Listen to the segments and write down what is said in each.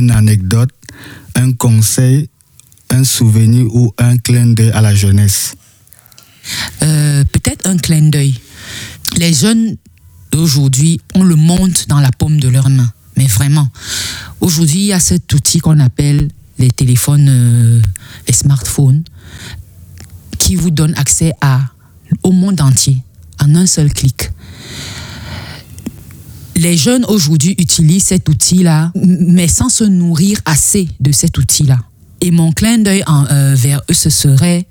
Une anecdote, un conseil, un souvenir ou un clin d'œil à la jeunesse? Peut-être un clin d'œil. Les jeunes d'aujourd'hui ont le monde dans la paume de leurs mains. Mais vraiment, aujourd'hui, il y a cet outil qu'on appelle les téléphones, les smartphones, qui vous donne accès au monde entier en un seul clic. Les jeunes aujourd'hui utilisent cet outil-là, mais sans se nourrir assez de cet outil-là. Et mon clin d'œil vers eux, ce serait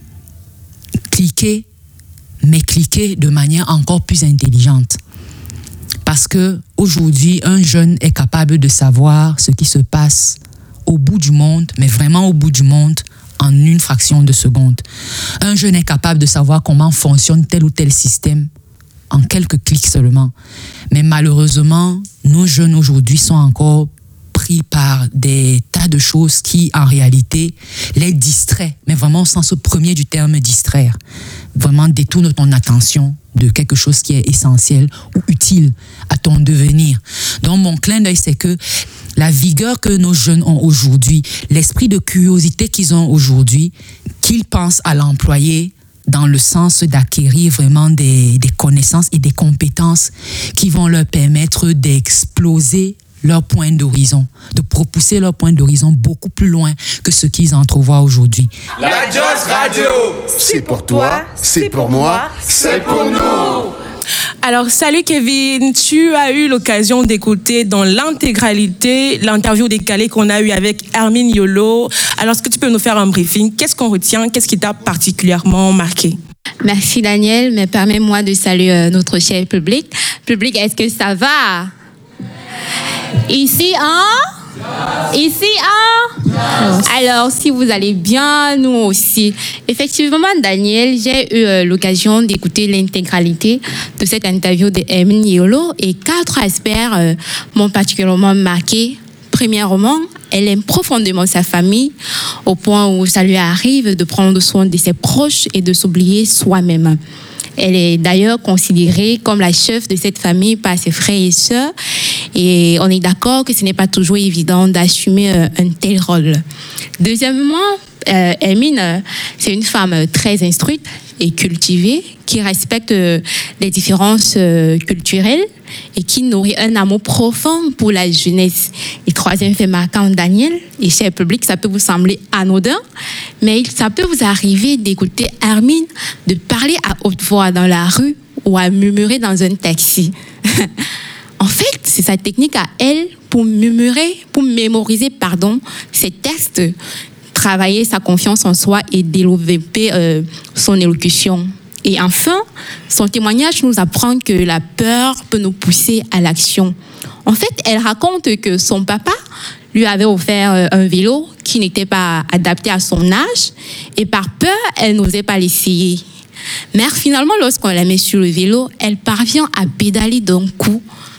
cliquer, mais cliquer de manière encore plus intelligente. Parce que aujourd'hui, un jeune est capable de savoir ce qui se passe au bout du monde, mais vraiment au bout du monde, en une fraction de seconde. Un jeune est capable de savoir comment fonctionne tel ou tel système en quelques clics seulement. Mais malheureusement, nos jeunes aujourd'hui sont encore pris par des tas de choses qui, en réalité, les distraient, mais vraiment au sens premier du terme distraire. Vraiment détourne ton attention de quelque chose qui est essentiel ou utile à ton devenir. Donc, mon clin d'œil, c'est que la vigueur que nos jeunes ont aujourd'hui, l'esprit de curiosité qu'ils ont aujourd'hui, qu'ils pensent à l'employer dans le sens d'acquérir vraiment des connaissances et des compétences qui vont leur permettre d'exploser leur point d'horizon, de propulser leur point d'horizon beaucoup plus loin que ce qu'ils entrevoient aujourd'hui. La Joss Radio, c'est pour toi, c'est pour moi, c'est pour nous. Alors, salut Kevin, tu as eu l'occasion d'écouter dans l'intégralité l'interview décalée qu'on a eue avec Hermine Yolo. Alors, est-ce que tu peux nous faire un briefing? Qu'est-ce qu'on retient? Qu'est-ce qui t'a particulièrement marqué? Merci Daniel, mais permets-moi de saluer notre cher public. Public, est-ce que ça va? Ici, Ici, Alors, si vous allez bien, nous aussi. Effectivement, Daniel, j'ai eu l'occasion d'écouter l'intégralité de cette interview de Hermine Yolo et 4 aspects m'ont particulièrement marqué. Premièrement, elle aime profondément sa famille au point où ça lui arrive de prendre soin de ses proches et de s'oublier soi-même. Elle est d'ailleurs considérée comme la chef de cette famille par ses frères et sœurs. Et on est d'accord que ce n'est pas toujours évident d'assumer un tel rôle. Deuxièmement, Hermine, c'est une femme très instruite et cultivée qui respecte les différences culturelles et qui nourrit un amour profond pour la jeunesse. Et troisième fait marquant, Daniel, et cher public, ça peut vous sembler anodin, mais ça peut vous arriver d'écouter Hermine, de parler à haute voix dans la rue ou à murmurer dans un taxi. En fait, c'est sa technique à elle pour mémoriser ses textes, travailler sa confiance en soi et développer son élocution. Et enfin, son témoignage nous apprend que la peur peut nous pousser à l'action. En fait, elle raconte que son papa lui avait offert un vélo qui n'était pas adapté à son âge et par peur, elle n'osait pas l'essayer. Mais finalement, lorsqu'on la met sur le vélo, elle parvient à pédaler d'un coup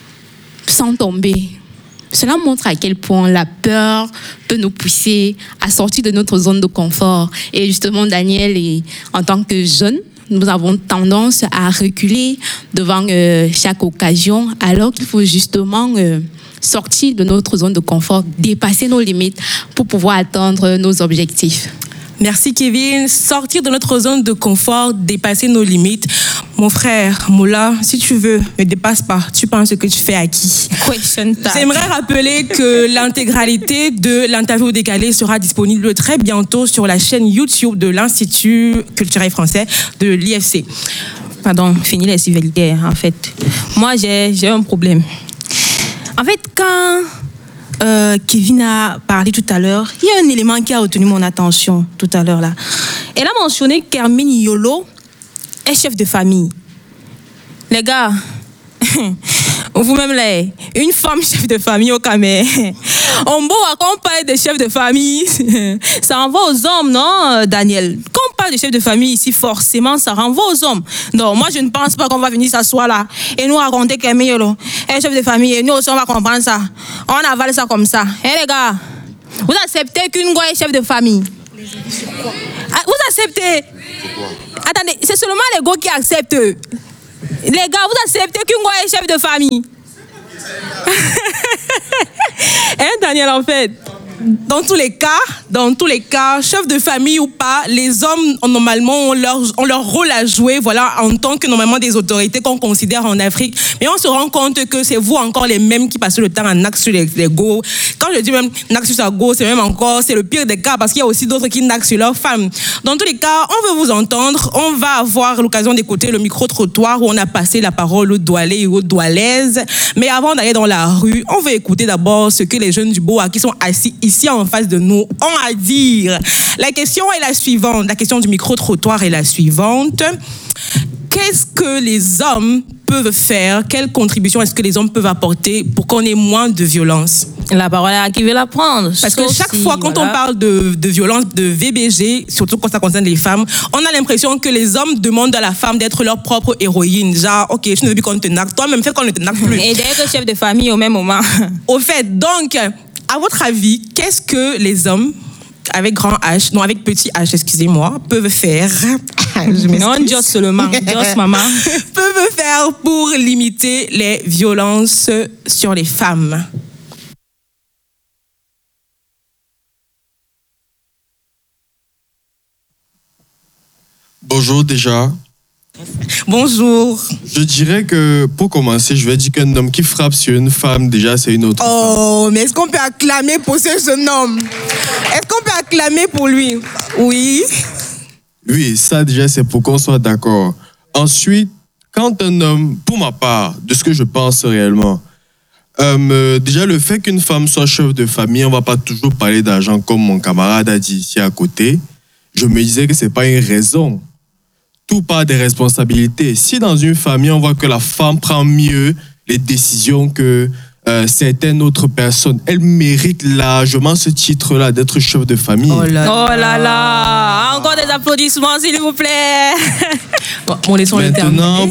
sans tomber. Cela montre à quel point la peur peut nous pousser à sortir de notre zone de confort. Et justement, Daniel, en tant que jeune, nous avons tendance à reculer devant chaque occasion, alors qu'il faut justement sortir de notre zone de confort, dépasser nos limites pour pouvoir atteindre nos objectifs. Merci Kevin. Sortir de notre zone de confort, dépasser nos limites. Mon frère, Moula, si tu veux, ne dépasse pas. Tu penses que tu fais à qui? J'aimerais rappeler que l'intégralité de l'interview décalée sera disponible très bientôt sur la chaîne YouTube de l'Institut culturel français de l'IFC. Pardon, fini les civilités, en fait. Moi, j'ai un problème. En fait, quand Kevin a parlé tout à l'heure, il y a un élément qui a retenu mon attention tout à l'heure là. Elle a mentionné qu'Hermine Yolo est chef de famille. Les gars, vous-même là, une femme chef de famille au Cameroun. On beau qu'on parle de chef de famille, ça renvoie aux hommes, non, Daniel? Quand on parle de chef de famille ici, forcément, ça renvoie aux hommes. Non, moi, je ne pense pas qu'on va venir s'asseoir là et nous raconter qu'Hermine Yolo est chef de famille et nous aussi, on va comprendre ça. On avale ça comme ça. Les gars, vous acceptez qu'une go est chef de famille? Vous acceptez? Attendez, c'est seulement les go qui acceptent. Les gars, vous acceptez qu'une go est chef de famille? Daniel, en fait, dans tous les cas, chef de famille ou pas, les hommes normalement ont leur rôle à jouer, voilà, en tant que normalement des autorités qu'on considère en Afrique. Mais on se rend compte que c'est vous encore les mêmes qui passez le temps à naquer sur les go. Quand je dis même naquer sur sa go, c'est le pire des cas parce qu'il y a aussi d'autres qui naquent sur leurs femmes. Dans tous les cas, on veut vous entendre. On va avoir l'occasion d'écouter le micro-trottoir où on a passé la parole aux Doualais et aux Doualaises. Mais avant d'aller dans la rue, on veut écouter d'abord ce que les jeunes du Boa qui sont assis ici en face de nous ont à dire. La question est la suivante. La question du micro-trottoir est la suivante. Qu'est-ce que les hommes peuvent faire? Quelle contribution est-ce que les hommes peuvent apporter pour qu'on ait moins de violence? La parole est à qui veut la prendre. Parce que chaque fois quand on parle de violence, de VBG, surtout quand ça concerne les femmes, on a l'impression que les hommes demandent à la femme d'être leur propre héroïne. Genre, ok, je ne veux plus qu'on te naque. Toi-même, fais qu'on ne te naque plus. Et d'être chef de famille au même moment. Au fait, donc, à votre avis, qu'est-ce que les hommes, avec grand H, non, avec petit H, excusez-moi, peuvent faire? Non, Dios seulement, Dios maman. Peuvent faire pour limiter les violences sur les femmes? Bonjour déjà. Bonjour. Je dirais que pour commencer, je vais dire qu'un homme qui frappe sur une femme, déjà c'est une autre femme. Mais est-ce qu'on peut acclamer pour ce jeune homme? Est-ce qu'on peut acclamer pour lui? Oui. Oui, ça déjà c'est pour qu'on soit d'accord. Ensuite, quand un homme, pour ma part, de ce que je pense réellement, déjà le fait qu'une femme soit chef de famille, on va pas toujours parler d'argent comme mon camarade a dit ici à côté. Je me disais que c'est pas une raison. Tout part des responsabilités. Si dans une famille, on voit que la femme prend mieux les décisions que certaines autres personnes, elle mérite largement ce titre-là d'être chef de famille. Oh là là. Encore des applaudissements, s'il vous plaît. Bon, laissons le terme. Maintenant,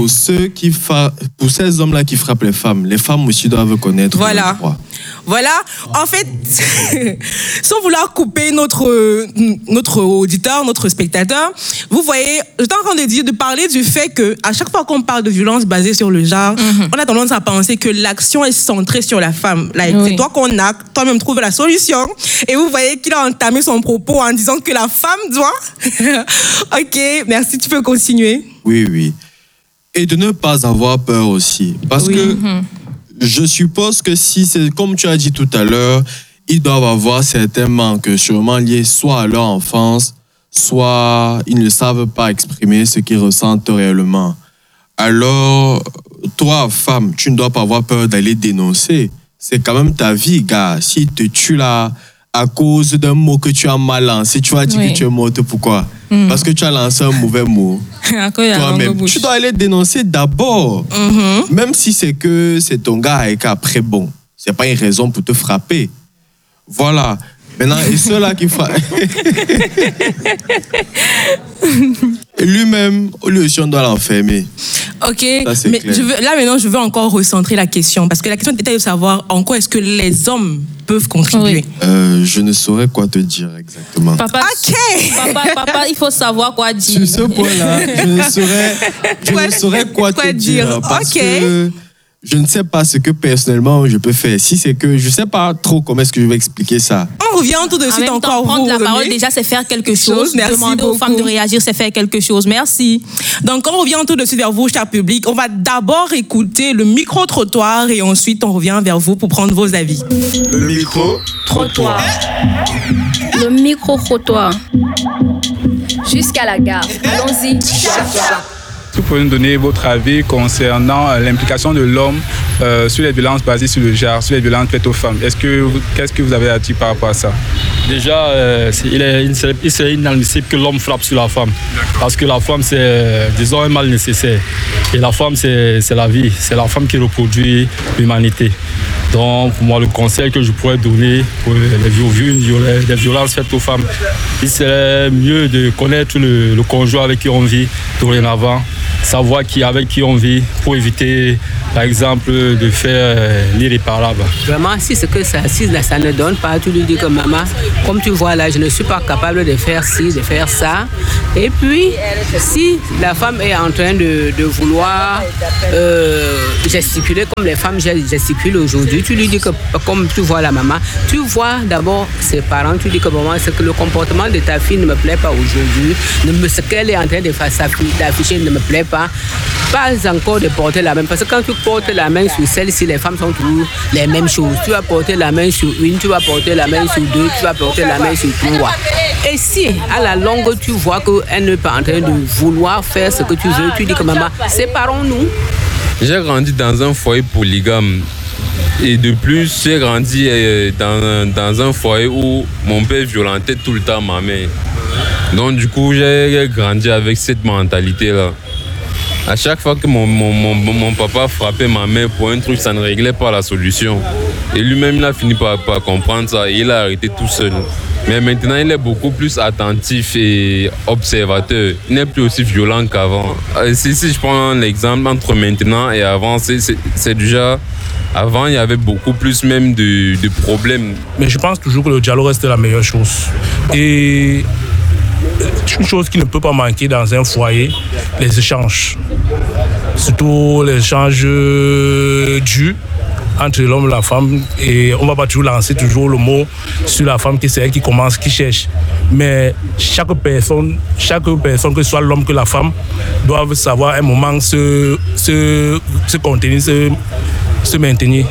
pour ces hommes-là qui frappent les femmes aussi doivent connaître leurs droits. Voilà, en fait, sans vouloir couper notre auditeur, notre spectateur, vous voyez, j'étais en train de parler du fait que à chaque fois qu'on parle de violence basée sur le genre, on a tendance à penser que l'action est centrée sur la femme. Like, oui. C'est toi qu'on a, toi-même trouve la solution. Et vous voyez qu'il a entamé son propos en disant que la femme doit. Ok, merci, tu peux continuer. Oui. Et de ne pas avoir peur aussi. Parce que je suppose que si c'est comme tu as dit tout à l'heure, ils doivent avoir certains manques sûrement liés soit à leur enfance, soit ils ne savent pas exprimer ce qu'ils ressentent réellement. Alors, toi, femme, tu ne dois pas avoir peur d'aller dénoncer. C'est quand même ta vie, gars. S'ils te tuent là à cause d'un mot que tu as mal lancé, tu vas dire que tu es morte. Pourquoi? Parce que tu as lancé un mauvais mot. Toi-même, tu dois aller dénoncer d'abord. Même si c'est que c'est ton gars et qu'après, bon, c'est pas une raison pour te frapper. Voilà. Maintenant, et ceux-là qui frappent... Lui-même, lui aussi, on doit l'enfermer. Ok, mais maintenant, je veux encore recentrer la question. Parce que la question était de savoir en quoi est-ce que les hommes peuvent contribuer. Je ne saurais quoi te dire exactement. Papa, il faut savoir quoi dire. Sur ce point-là, je ne saurais quoi te dire. Parce que je ne sais pas ce que personnellement je peux faire. Si c'est que je ne sais pas trop comment est-ce que je vais expliquer ça. On revient tout de suite encore. Prendre la parole déjà, c'est faire quelque chose. Demander aux femmes de réagir, c'est faire quelque chose. Merci. Donc, on revient tout de suite vers vous, cher public. On va d'abord écouter le micro-trottoir et ensuite on revient vers vous pour prendre vos avis. Le micro-trottoir. Le micro-trottoir. Jusqu'à la gare. Allons-y. Vous pouvez nous donner votre avis concernant l'implication de l'homme sur les violences basées sur le genre, sur les violences faites aux femmes. Qu'est-ce que vous avez à dire par rapport à ça? Déjà, il serait inadmissible que l'homme frappe sur la femme. Parce que la femme, c'est, disons, un mal nécessaire. Et la femme, c'est la vie. C'est la femme qui reproduit l'humanité. Donc, pour moi, le conseil que je pourrais donner pour les violences faites aux femmes, il serait mieux de connaître le conjoint avec qui on vit dorénavant, savoir avec qui on vit pour éviter par exemple, de faire l'irréparable. Vraiment, si ça ne donne pas, tu lui dis que maman, comme tu vois là, je ne suis pas capable de faire ci, de faire ça. Et puis, si la femme est en train de vouloir gesticuler comme les femmes gesticulent aujourd'hui, tu lui dis que, comme tu vois la maman, tu vois d'abord ses parents, tu dis que maman, c'est que le comportement de ta fille ne me plaît pas aujourd'hui, ce qu'elle est en train d'afficher ne me plaît pas. Pas encore de porter la main, parce que quand tu portes la main sur celle-ci, les femmes sont toujours les mêmes choses. Tu vas porter la main sur une, tu vas porter la main sur deux, tu vas porter la main sur trois. Et si à la longue tu vois qu'elle n'est pas en train de vouloir faire ce que tu veux, tu dis que maman, séparons-nous. J'ai grandi dans un foyer polygame. Et de plus, j'ai grandi dans un foyer où mon père violentait tout le temps ma mère. Donc du coup, j'ai grandi avec cette mentalité-là. À chaque fois que mon papa frappait ma mère pour un truc, ça ne réglait pas la solution. Et lui-même, il a fini par comprendre ça et il a arrêté tout seul. Mais maintenant, il est beaucoup plus attentif et observateur. Il n'est plus aussi violent qu'avant. Si je prends l'exemple entre maintenant et avant, c'est déjà... Avant, il y avait beaucoup plus même de problèmes. Mais je pense toujours que le dialogue reste la meilleure chose. Et une chose qui ne peut pas manquer dans un foyer, les échanges. Surtout les échanges durs entre l'homme et la femme. Et on ne va pas toujours lancer toujours le mot sur la femme, que c'est elle qui commence, qui cherche. Mais chaque personne, que ce soit l'homme que la femme, doivent savoir un moment se contenir, se maintenir.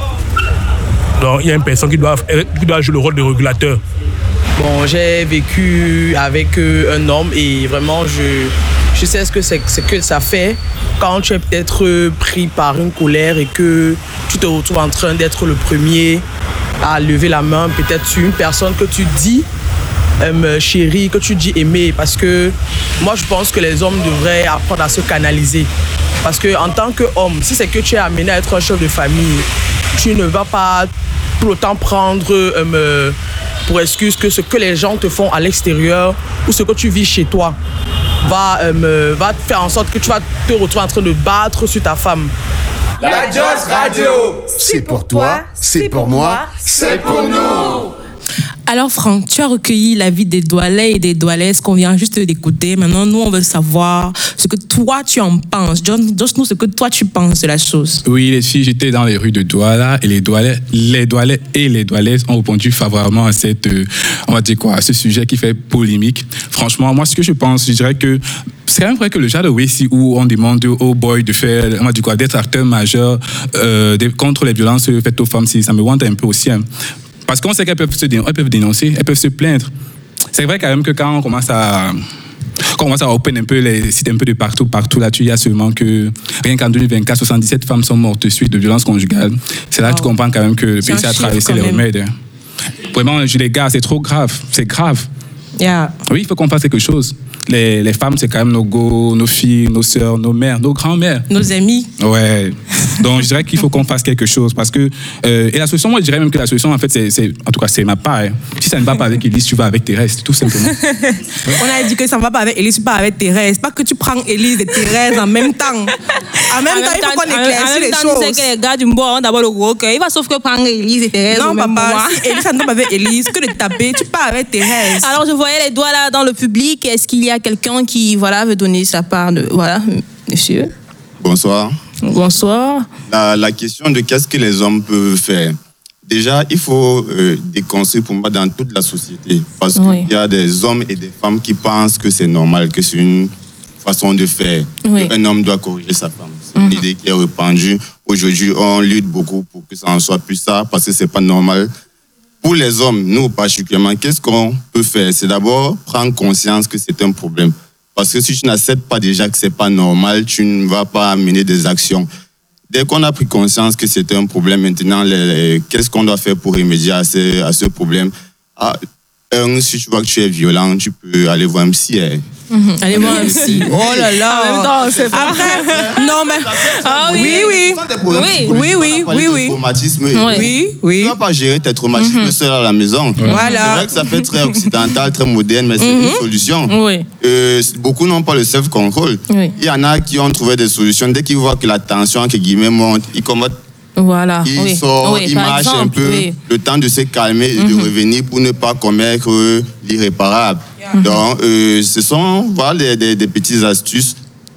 Donc il y a une personne qui doit jouer le rôle de régulateur. Bon, j'ai vécu avec un homme et vraiment je sais ce que ça fait quand tu es peut-être pris par une colère et que tu te retrouves en train d'être le premier à lever la main peut-être sur une personne que tu dis chérie, que tu dis aimer, parce que moi je pense que les hommes devraient apprendre à se canaliser. Parce qu'en tant qu'homme, si c'est que tu es amené à être un chef de famille, tu ne vas pas tout le temps prendre pour excuse que ce que les gens te font à l'extérieur ou ce que tu vis chez toi va faire en sorte que tu vas te retrouver en train de battre sur ta femme. La Joss Radio, c'est pour toi, c'est pour moi, c'est pour nous. Alors Franck, tu as recueilli l'avis des Doualais et des Doualaises qu'on vient juste d'écouter. Maintenant, nous, on veut savoir ce que toi, tu en penses. Donne-nous ce que toi, tu penses de la chose. Oui, les filles, j'étais dans les rues de Douala et les Doualais et les Doualaises ont répondu favorablement à à ce sujet qui fait polémique. Franchement, moi, ce que je pense, je dirais que c'est quand même vrai que le genre de récit où on demande aux boys de faire, d'être acteur majeur contre les violences faites aux femmes, ça me wante un peu aussi. Hein. Parce qu'on sait qu'elles peuvent dénoncer, elles peuvent se plaindre. C'est vrai quand même que quand on commence à open un peu les sites un peu de partout là, il y a seulement que rien qu'en 2024, 77 femmes sont mortes suite de violences conjugales. C'est là que tu comprends quand même que le pays a traversé les remèdes. Vraiment, les gars, c'est trop grave. C'est grave. Yeah. Oui, il faut qu'on fasse quelque chose. Les femmes, c'est quand même nos go, nos filles, nos sœurs, nos mères, nos grands-mères. Nos amis. Ouais. Donc, je dirais qu'il faut qu'on fasse quelque chose parce que... et la solution, moi, je dirais même que la solution, en fait, en tout cas, c'est ma part. Hein. Si ça ne va pas avec Élise, tu vas avec Thérèse, tout simplement. On a dit que ça ne va pas avec Élise, tu pars avec Thérèse. Pas que tu prends Élise et Thérèse en même temps. En même temps, il faut qu'on éclaircisse les choses. Tu sais que les gars du bois ont d'abord le gros cœur. Il va sauf que prendre Élise et Thérèse au même moment. Non, papa, si Élise ne va pas avec Élise, que de taper, tu pars avec Thérèse. Alors, je voyais les doigts là dans le public. Est-ce qu'il y a quelqu'un qui veut donner sa part de... Voilà, monsieur. Bonsoir. Bonsoir. La question de qu'est-ce que les hommes peuvent faire. Déjà, il faut des conseils pour moi dans toute la société. Parce qu'il y a des hommes et des femmes qui pensent que c'est normal, que c'est une façon de faire. Un homme doit corriger sa femme. C'est une idée qui est répandue. Aujourd'hui, on lutte beaucoup pour que ça en soit plus ça, parce que c'est pas normal. Pour les hommes, nous particulièrement, qu'est-ce qu'on peut faire? C'est d'abord prendre conscience que c'est un problème. Parce que si tu n'acceptes pas déjà que c'est pas normal, tu ne vas pas mener des actions. Dès qu'on a pris conscience que c'était un problème, maintenant, qu'est-ce qu'on doit faire pour remédier à ce problème? Si tu vois que tu es violent, tu peux aller voir un psy. Allez voir un psy. Oh là là. En même temps, c'est pas après. Non, mais. Ah oui. Oui. Traumatisme. Oui. Tu ne vas pas gérer tes traumatismes seul à la maison. Voilà. C'est vrai que ça fait très occidental, très moderne, mais c'est une solution. Oui. Beaucoup n'ont pas le self-control. Oui. Il y en a qui ont trouvé des solutions. Dès qu'ils voient que la tension, entre guillemets, monte, ils combattent. Voilà. Il sort, il marche un peu, le temps de se calmer et de revenir pour ne pas commettre l'irréparable. Donc, ce sont des petites astuces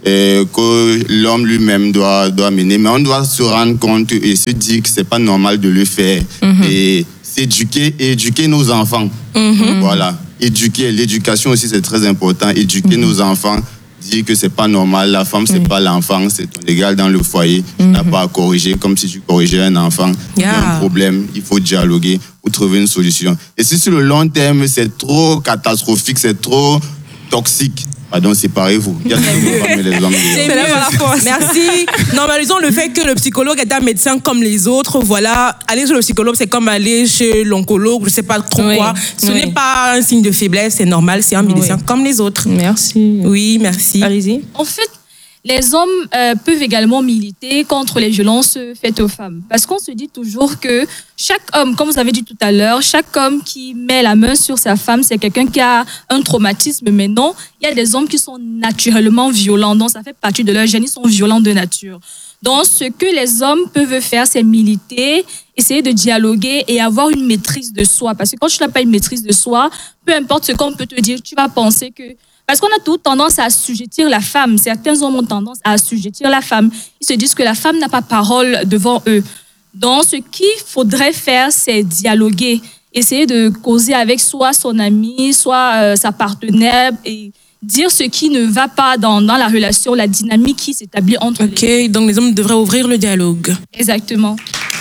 que l'homme lui-même doit mener. Mais on doit se rendre compte et se dire que ce n'est pas normal de le faire. Et éduquer nos enfants. Voilà. L'éducation aussi, c'est très important. Éduquer nos enfants. Dire que c'est pas normal, la femme c'est pas l'enfant, c'est ton égal dans le foyer, tu n'as pas à corriger comme si tu corrigeais un enfant. Il y a un problème, il faut dialoguer ou trouver une solution. Et si sur le long terme c'est trop catastrophique, c'est trop toxique, pardon, séparez-vous. Il y a toujours les hommes. C'est là la force. Merci. Normalisons le fait que le psychologue est un médecin comme les autres. Voilà, aller chez le psychologue, c'est comme aller chez l'oncologue, je sais pas trop quoi. Ce n'est pas un signe de faiblesse, c'est normal, c'est un médecin comme les autres. Merci. Oui, merci. Allez-y. En fait, les hommes peuvent également militer contre les violences faites aux femmes. Parce qu'on se dit toujours que chaque homme, comme vous avez dit tout à l'heure, chaque homme qui met la main sur sa femme, c'est quelqu'un qui a un traumatisme. Mais non, il y a des hommes qui sont naturellement violents. Donc, ça fait partie de leur gène. Ils sont violents de nature. Donc, ce que les hommes peuvent faire, c'est militer, essayer de dialoguer et avoir une maîtrise de soi. Parce que quand tu n'as pas une maîtrise de soi, peu importe ce qu'on peut te dire, tu vas penser que... Parce qu'on a toute tendance à assujettir la femme. Certains hommes ont tendance à assujettir la femme. Ils se disent que la femme n'a pas parole devant eux. Donc, ce qu'il faudrait faire, c'est dialoguer. Essayer de causer avec soit son ami, soit sa partenaire et dire ce qui ne va pas dans la relation, la dynamique qui s'établit entre les deux. Donc les hommes devraient ouvrir le dialogue. Exactement.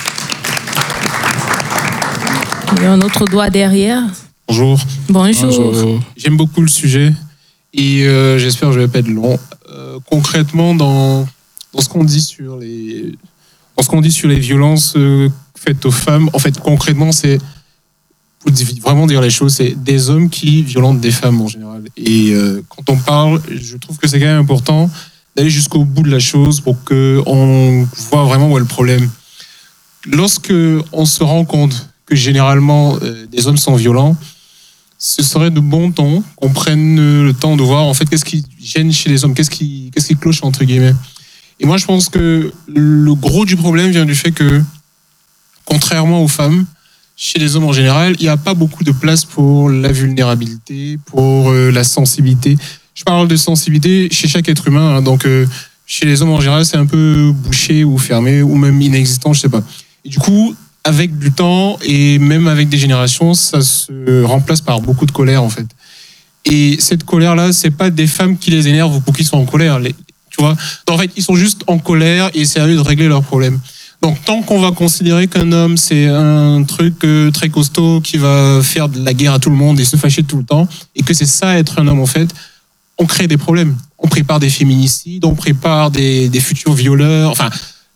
Il y a un autre doigt derrière. Bonjour. Bonjour. J'aime beaucoup le sujet. Et j'espère que je ne vais pas être long. Concrètement, dans ce qu'on dit sur les violences faites aux femmes, en fait, concrètement, c'est, pour vraiment dire les choses, c'est des hommes qui violentent des femmes en général. Et quand on parle, je trouve que c'est quand même important d'aller jusqu'au bout de la chose pour qu'on voit vraiment où est le problème. Lorsque on se rend compte que généralement des hommes sont violents, ce serait de bon ton qu'on prenne le temps de voir en fait qu'est-ce qui gêne chez les hommes, qu'est-ce qui cloche entre guillemets. Et moi je pense que le gros du problème vient du fait que, contrairement aux femmes, chez les hommes en général, il n'y a pas beaucoup de place pour la vulnérabilité, pour la sensibilité. Je parle de sensibilité chez chaque être humain, hein, donc chez les hommes en général c'est un peu bouché ou fermé ou même inexistant, je sais pas. Et du coup, avec du temps et même avec des générations, ça se remplace par beaucoup de colère en fait. Et cette colère-là, c'est pas des femmes qui les énervent pour qu'ils soient en colère. Tu vois, en fait, ils sont juste en colère et c'est à eux de régler leurs problèmes. Donc, tant qu'on va considérer qu'un homme, c'est un truc très costaud qui va faire de la guerre à tout le monde et se fâcher tout le temps, et que c'est ça être un homme en fait, on crée des problèmes. On prépare des féminicides, on prépare des futurs violeurs. Enfin,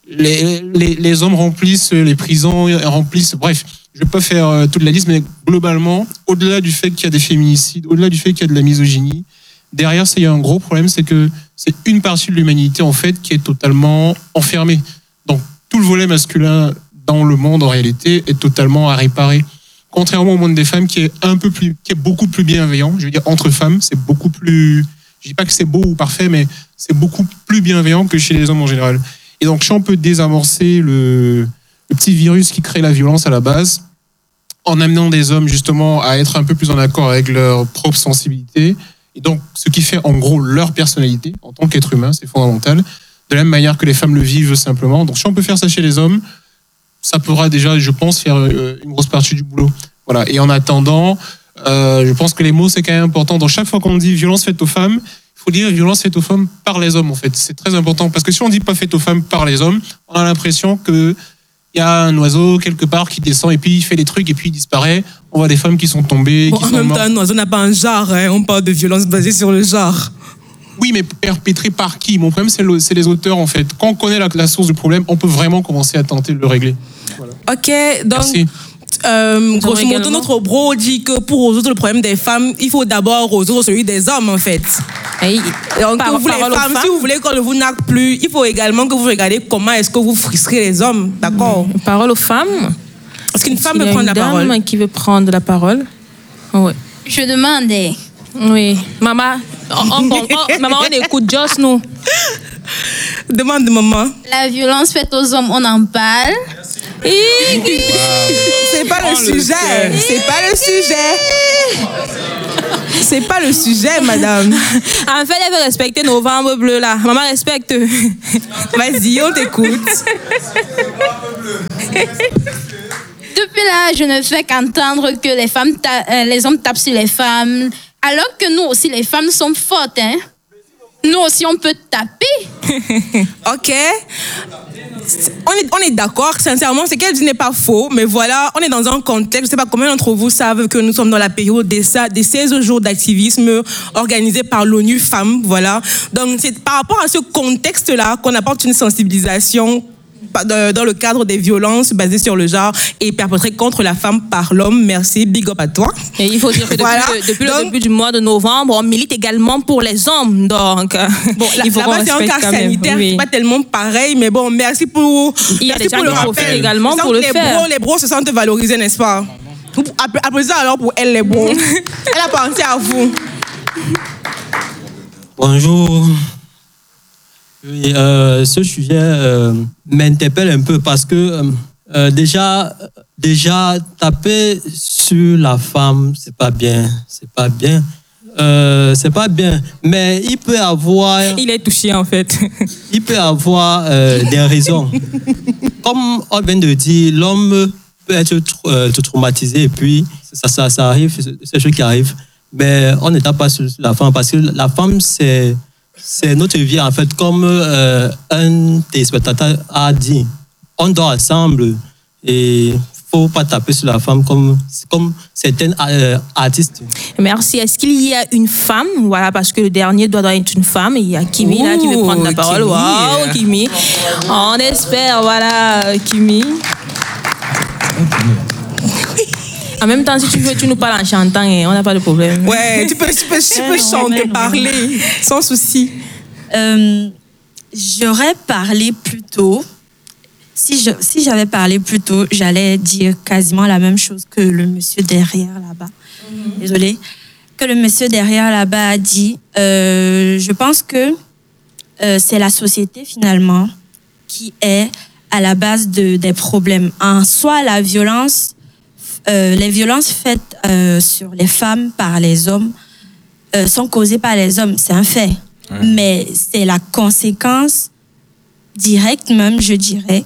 les hommes remplissent les prisons, remplissent... Bref, je ne vais pas faire toute la liste, mais globalement, au-delà du fait qu'il y a des féminicides, au-delà du fait qu'il y a de la misogynie, derrière, il y a un gros problème, c'est que c'est une partie de l'humanité, en fait, qui est totalement enfermée. Donc, tout le volet masculin dans le monde, en réalité, est totalement à réparer. Contrairement au monde des femmes, qui est beaucoup plus bienveillant. Je veux dire, entre femmes, c'est beaucoup plus... Je ne dis pas que c'est beau ou parfait, mais c'est beaucoup plus bienveillant que chez les hommes en général. Et donc, si on peut désamorcer le petit virus qui crée la violence à la base, en amenant des hommes justement à être un peu plus en accord avec leur propre sensibilité, et donc ce qui fait en gros leur personnalité en tant qu'être humain, c'est fondamental, de la même manière que les femmes le vivent simplement. Donc, si on peut faire ça chez les hommes, ça pourra déjà, je pense, faire une grosse partie du boulot. Voilà. Et en attendant, je pense que les mots, c'est quand même important. Donc, chaque fois qu'on dit violence faite aux femmes, il faut dire violence faite aux femmes par les hommes, en fait. C'est très important. Parce que si on dit pas faite aux femmes par les hommes, on a l'impression qu'il y a un oiseau quelque part qui descend et puis il fait des trucs et puis il disparaît. On voit des femmes qui sont tombées. Bon, qui en sont même mortes. temps, un oiseau n'a pas un genre. Hein. On parle de violence basée sur le genre. Oui, mais perpétrée par qui? Mon problème, c'est les auteurs, en fait. Quand on connaît la source du problème, on peut vraiment commencer à tenter de le régler. Voilà. Ok, donc... Merci. grosso modo, notre bro dit que pour résoudre le problème des femmes, il faut d'abord résoudre celui des hommes, en fait. Donc, vous, les femmes, si vous voulez qu'on ne vous nargue plus, il faut également que vous regardez comment est-ce que vous frustrez les hommes, d'accord? Parole aux femmes. Est-ce qu'une femme veut prendre la parole? Qui veut prendre la parole? Oui. Je demandais. Oui. Maman, maman, on écoute Joss, nous. Demande, maman. La violence faite aux hommes, on en parle. C'est pas le sujet. C'est pas le sujet. C'est pas le sujet, madame. En fait, elle veut respecter Novembre Bleu, là. Maman respecte. Vas-y, on t'écoute. Depuis là, je ne fais qu'entendre que les hommes tapent sur les femmes, alors que nous aussi, les femmes sommes fortes, hein. Nous aussi, on peut taper. Ok. On est d'accord, sincèrement, ce qu'elle dit n'est pas faux, mais voilà, on est dans un contexte, je ne sais pas combien d'entre vous savent que nous sommes dans la période des 16 jours d'activisme organisés par l'ONU Femmes, voilà. Donc, c'est par rapport à ce contexte-là qu'on apporte une sensibilisation dans le cadre des violences basées sur le genre et perpétrées contre la femme par l'homme. Merci, big up à toi. Et il faut dire que depuis le début du mois de novembre, on milite également pour les hommes. Donc, bon, là-bas, c'est un cas sanitaire, oui. C'est pas tellement pareil, mais bon, merci pour il y a des gens qui profitent également pour le faire. Les bros se sentent valorisés, n'est-ce pas? Applaudissez alors pour elle, les bros. Elle a pensé à vous. Bonjour. Oui, ce sujet m'interpelle un peu parce que déjà taper sur la femme, c'est pas bien. C'est pas bien. Mais il peut avoir. Il est touché en fait. Il peut avoir des raisons. Comme on vient de dire, l'homme peut être traumatisé et puis ça arrive, c'est ce qui arrive. Mais on ne tape pas sur la femme parce que la femme c'est notre vie, en fait, comme un des spectateurs a dit. On dort ensemble et il ne faut pas taper sur la femme comme certains artistes. Merci. Est-ce qu'il y a une femme? Voilà, parce que le dernier doit être une femme. Et il y a Kimi là qui veut prendre la parole. Waouh, Kimi. On espère, voilà, Kimi. En même temps, si tu veux, tu nous parles en chantant et on n'a pas de problème. Ouais, tu peux chanter, parler, sans souci. J'aurais parlé plus tôt. Si j'avais parlé plus tôt, j'allais dire quasiment la même chose que le monsieur derrière là-bas. Désolée. Que le monsieur derrière là-bas a dit. Je pense que c'est la société finalement qui est à la base des problèmes. En soi, la violence... les violences faites sur les femmes par les hommes sont causées par les hommes, c'est un fait. Ouais. Mais c'est la conséquence directe même, je dirais,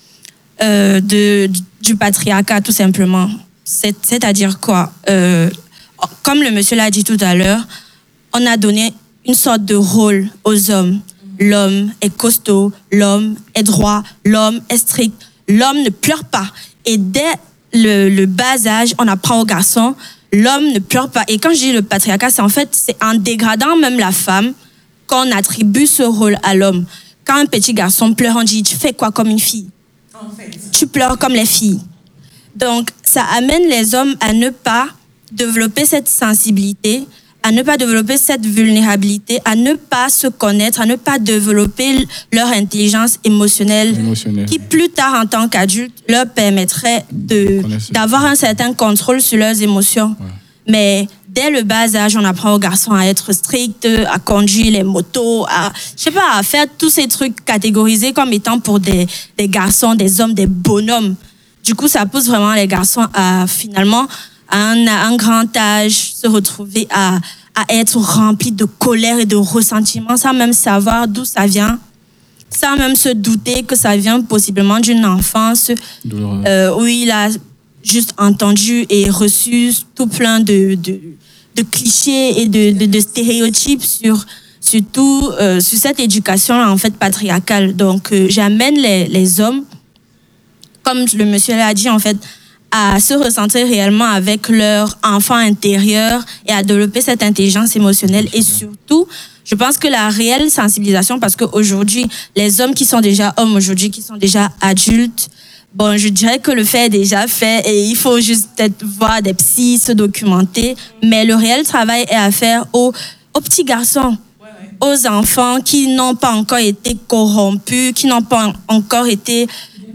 du patriarcat, tout simplement. C'est-à-dire quoi? Comme le monsieur l'a dit tout à l'heure, on a donné une sorte de rôle aux hommes. L'homme est costaud, l'homme est droit, l'homme est strict, l'homme ne pleure pas. Et dès le bas âge, on apprend aux garçons, l'homme ne pleure pas. Et quand je dis le patriarcat, c'est en dégradant même la femme qu'on attribue ce rôle à l'homme. Quand un petit garçon pleure, on dit, tu fais quoi comme une fille? En fait. Tu pleures comme les filles. Donc, ça amène les hommes à ne pas développer cette sensibilité, à ne pas développer cette vulnérabilité, à ne pas se connaître, à ne pas développer leur intelligence émotionnelle. Qui plus tard, en tant qu'adultes, leur permettrait d'avoir un certain contrôle sur leurs émotions. Ouais. Mais dès le bas âge, on apprend aux garçons à être stricts, à conduire les motos, à faire tous ces trucs catégorisés comme étant pour des garçons, des hommes, des bonhommes. Du coup, ça pousse vraiment les garçons à finalement, à un grand âge, se retrouver à être remplis de colère et de ressentiment sans même savoir d'où ça vient, sans même se douter que ça vient possiblement d'une enfance où il a juste entendu et reçu tout plein de clichés et de stéréotypes sur cette éducation en fait patriarcale. Donc j'amène les hommes, comme le monsieur l'a dit en fait, à se ressentir réellement avec leur enfant intérieur et à développer cette intelligence émotionnelle. Et surtout, je pense que la réelle sensibilisation, parce qu'aujourd'hui, les hommes qui sont déjà hommes, aujourd'hui, qui sont déjà adultes, bon, je dirais que le fait est déjà fait et il faut juste peut-être voir des psys, se documenter. Mais le réel travail est à faire aux petits garçons, aux enfants qui n'ont pas encore été corrompus, qui n'ont pas encore été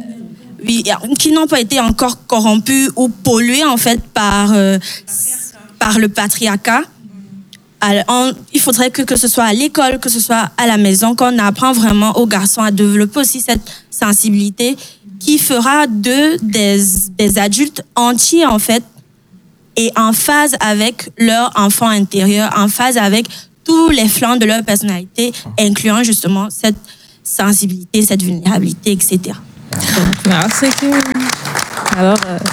encore corrompus ou pollués en fait par le patriarcat. Alors, il faudrait que ce soit à l'école, que ce soit à la maison, qu'on apprend vraiment aux garçons à développer aussi cette sensibilité qui fera d'eux des adultes entiers en fait et en phase avec leur enfant intérieur, en phase avec tous les flancs de leur personnalité, incluant justement cette sensibilité, cette vulnérabilité, etc. Merci. Alors,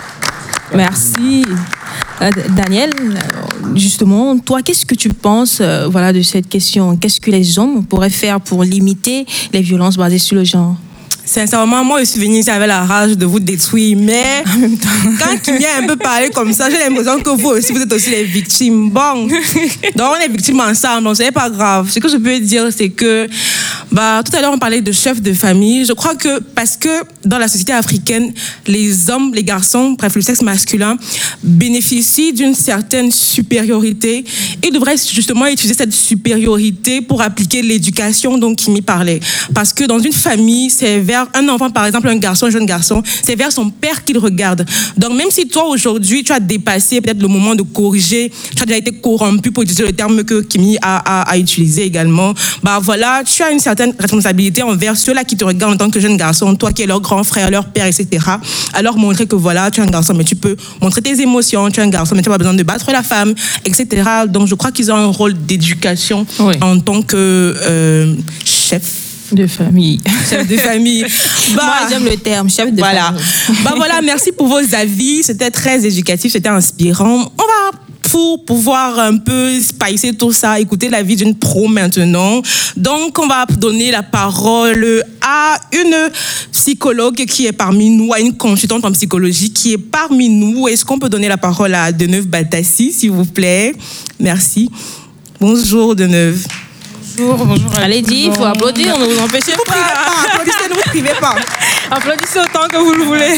merci. Daniel, justement, toi, qu'est-ce que tu penses de cette question? Qu'est-ce que les hommes pourraient faire pour limiter les violences basées sur le genre? Sincèrement, moi, je suis venue ici avec la rage de vous détruire, mais quand Kimi a un peu parlé comme ça, j'ai l'impression que vous aussi, vous êtes aussi les victimes. Bon, donc on est victimes ensemble, donc ce n'est pas grave. Ce que je peux dire, c'est que, tout à l'heure, on parlait de chef de famille. Je crois que, parce que dans la société africaine, les hommes, les garçons, bref, le sexe masculin, bénéficient d'une certaine supériorité. Ils devraient justement utiliser cette supériorité pour appliquer l'éducation dont Kimi parlait. Parce que dans une famille, c'est vers un enfant, par exemple, un garçon, un jeune garçon, c'est vers son père qu'il regarde. Donc, même si toi, aujourd'hui, tu as dépassé peut-être le moment de corriger, tu as déjà été corrompu, pour utiliser le terme que Kimi a utilisé également, tu as une certaine responsabilité envers ceux-là qui te regardent en tant que jeune garçon, toi qui es leur grand frère, leur père, etc. Alors, montrer que tu es un garçon, mais tu peux montrer tes émotions, tu es un garçon, mais tu n'as pas besoin de battre la femme, etc. Donc, je crois qu'ils ont un rôle d'éducation en tant que chef de famille. Chef de famille. Moi, j'aime le terme, chef de famille. Merci pour vos avis. C'était très éducatif, c'était inspirant. On va, pour pouvoir un peu spicer tout ça, écouter la vie d'une pro maintenant. Donc, on va donner la parole à une psychologue qui est parmi nous, à une consultante en psychologie qui est parmi nous. Est-ce qu'on peut donner la parole à Deneuve Baltassi, s'il vous plaît? Merci. Bonjour, Deneuve. Bonjour. Allez, il faut applaudir, ne vous empêchez pas. Applaudissez, ne vous privez pas. Applaudissez autant que vous le voulez.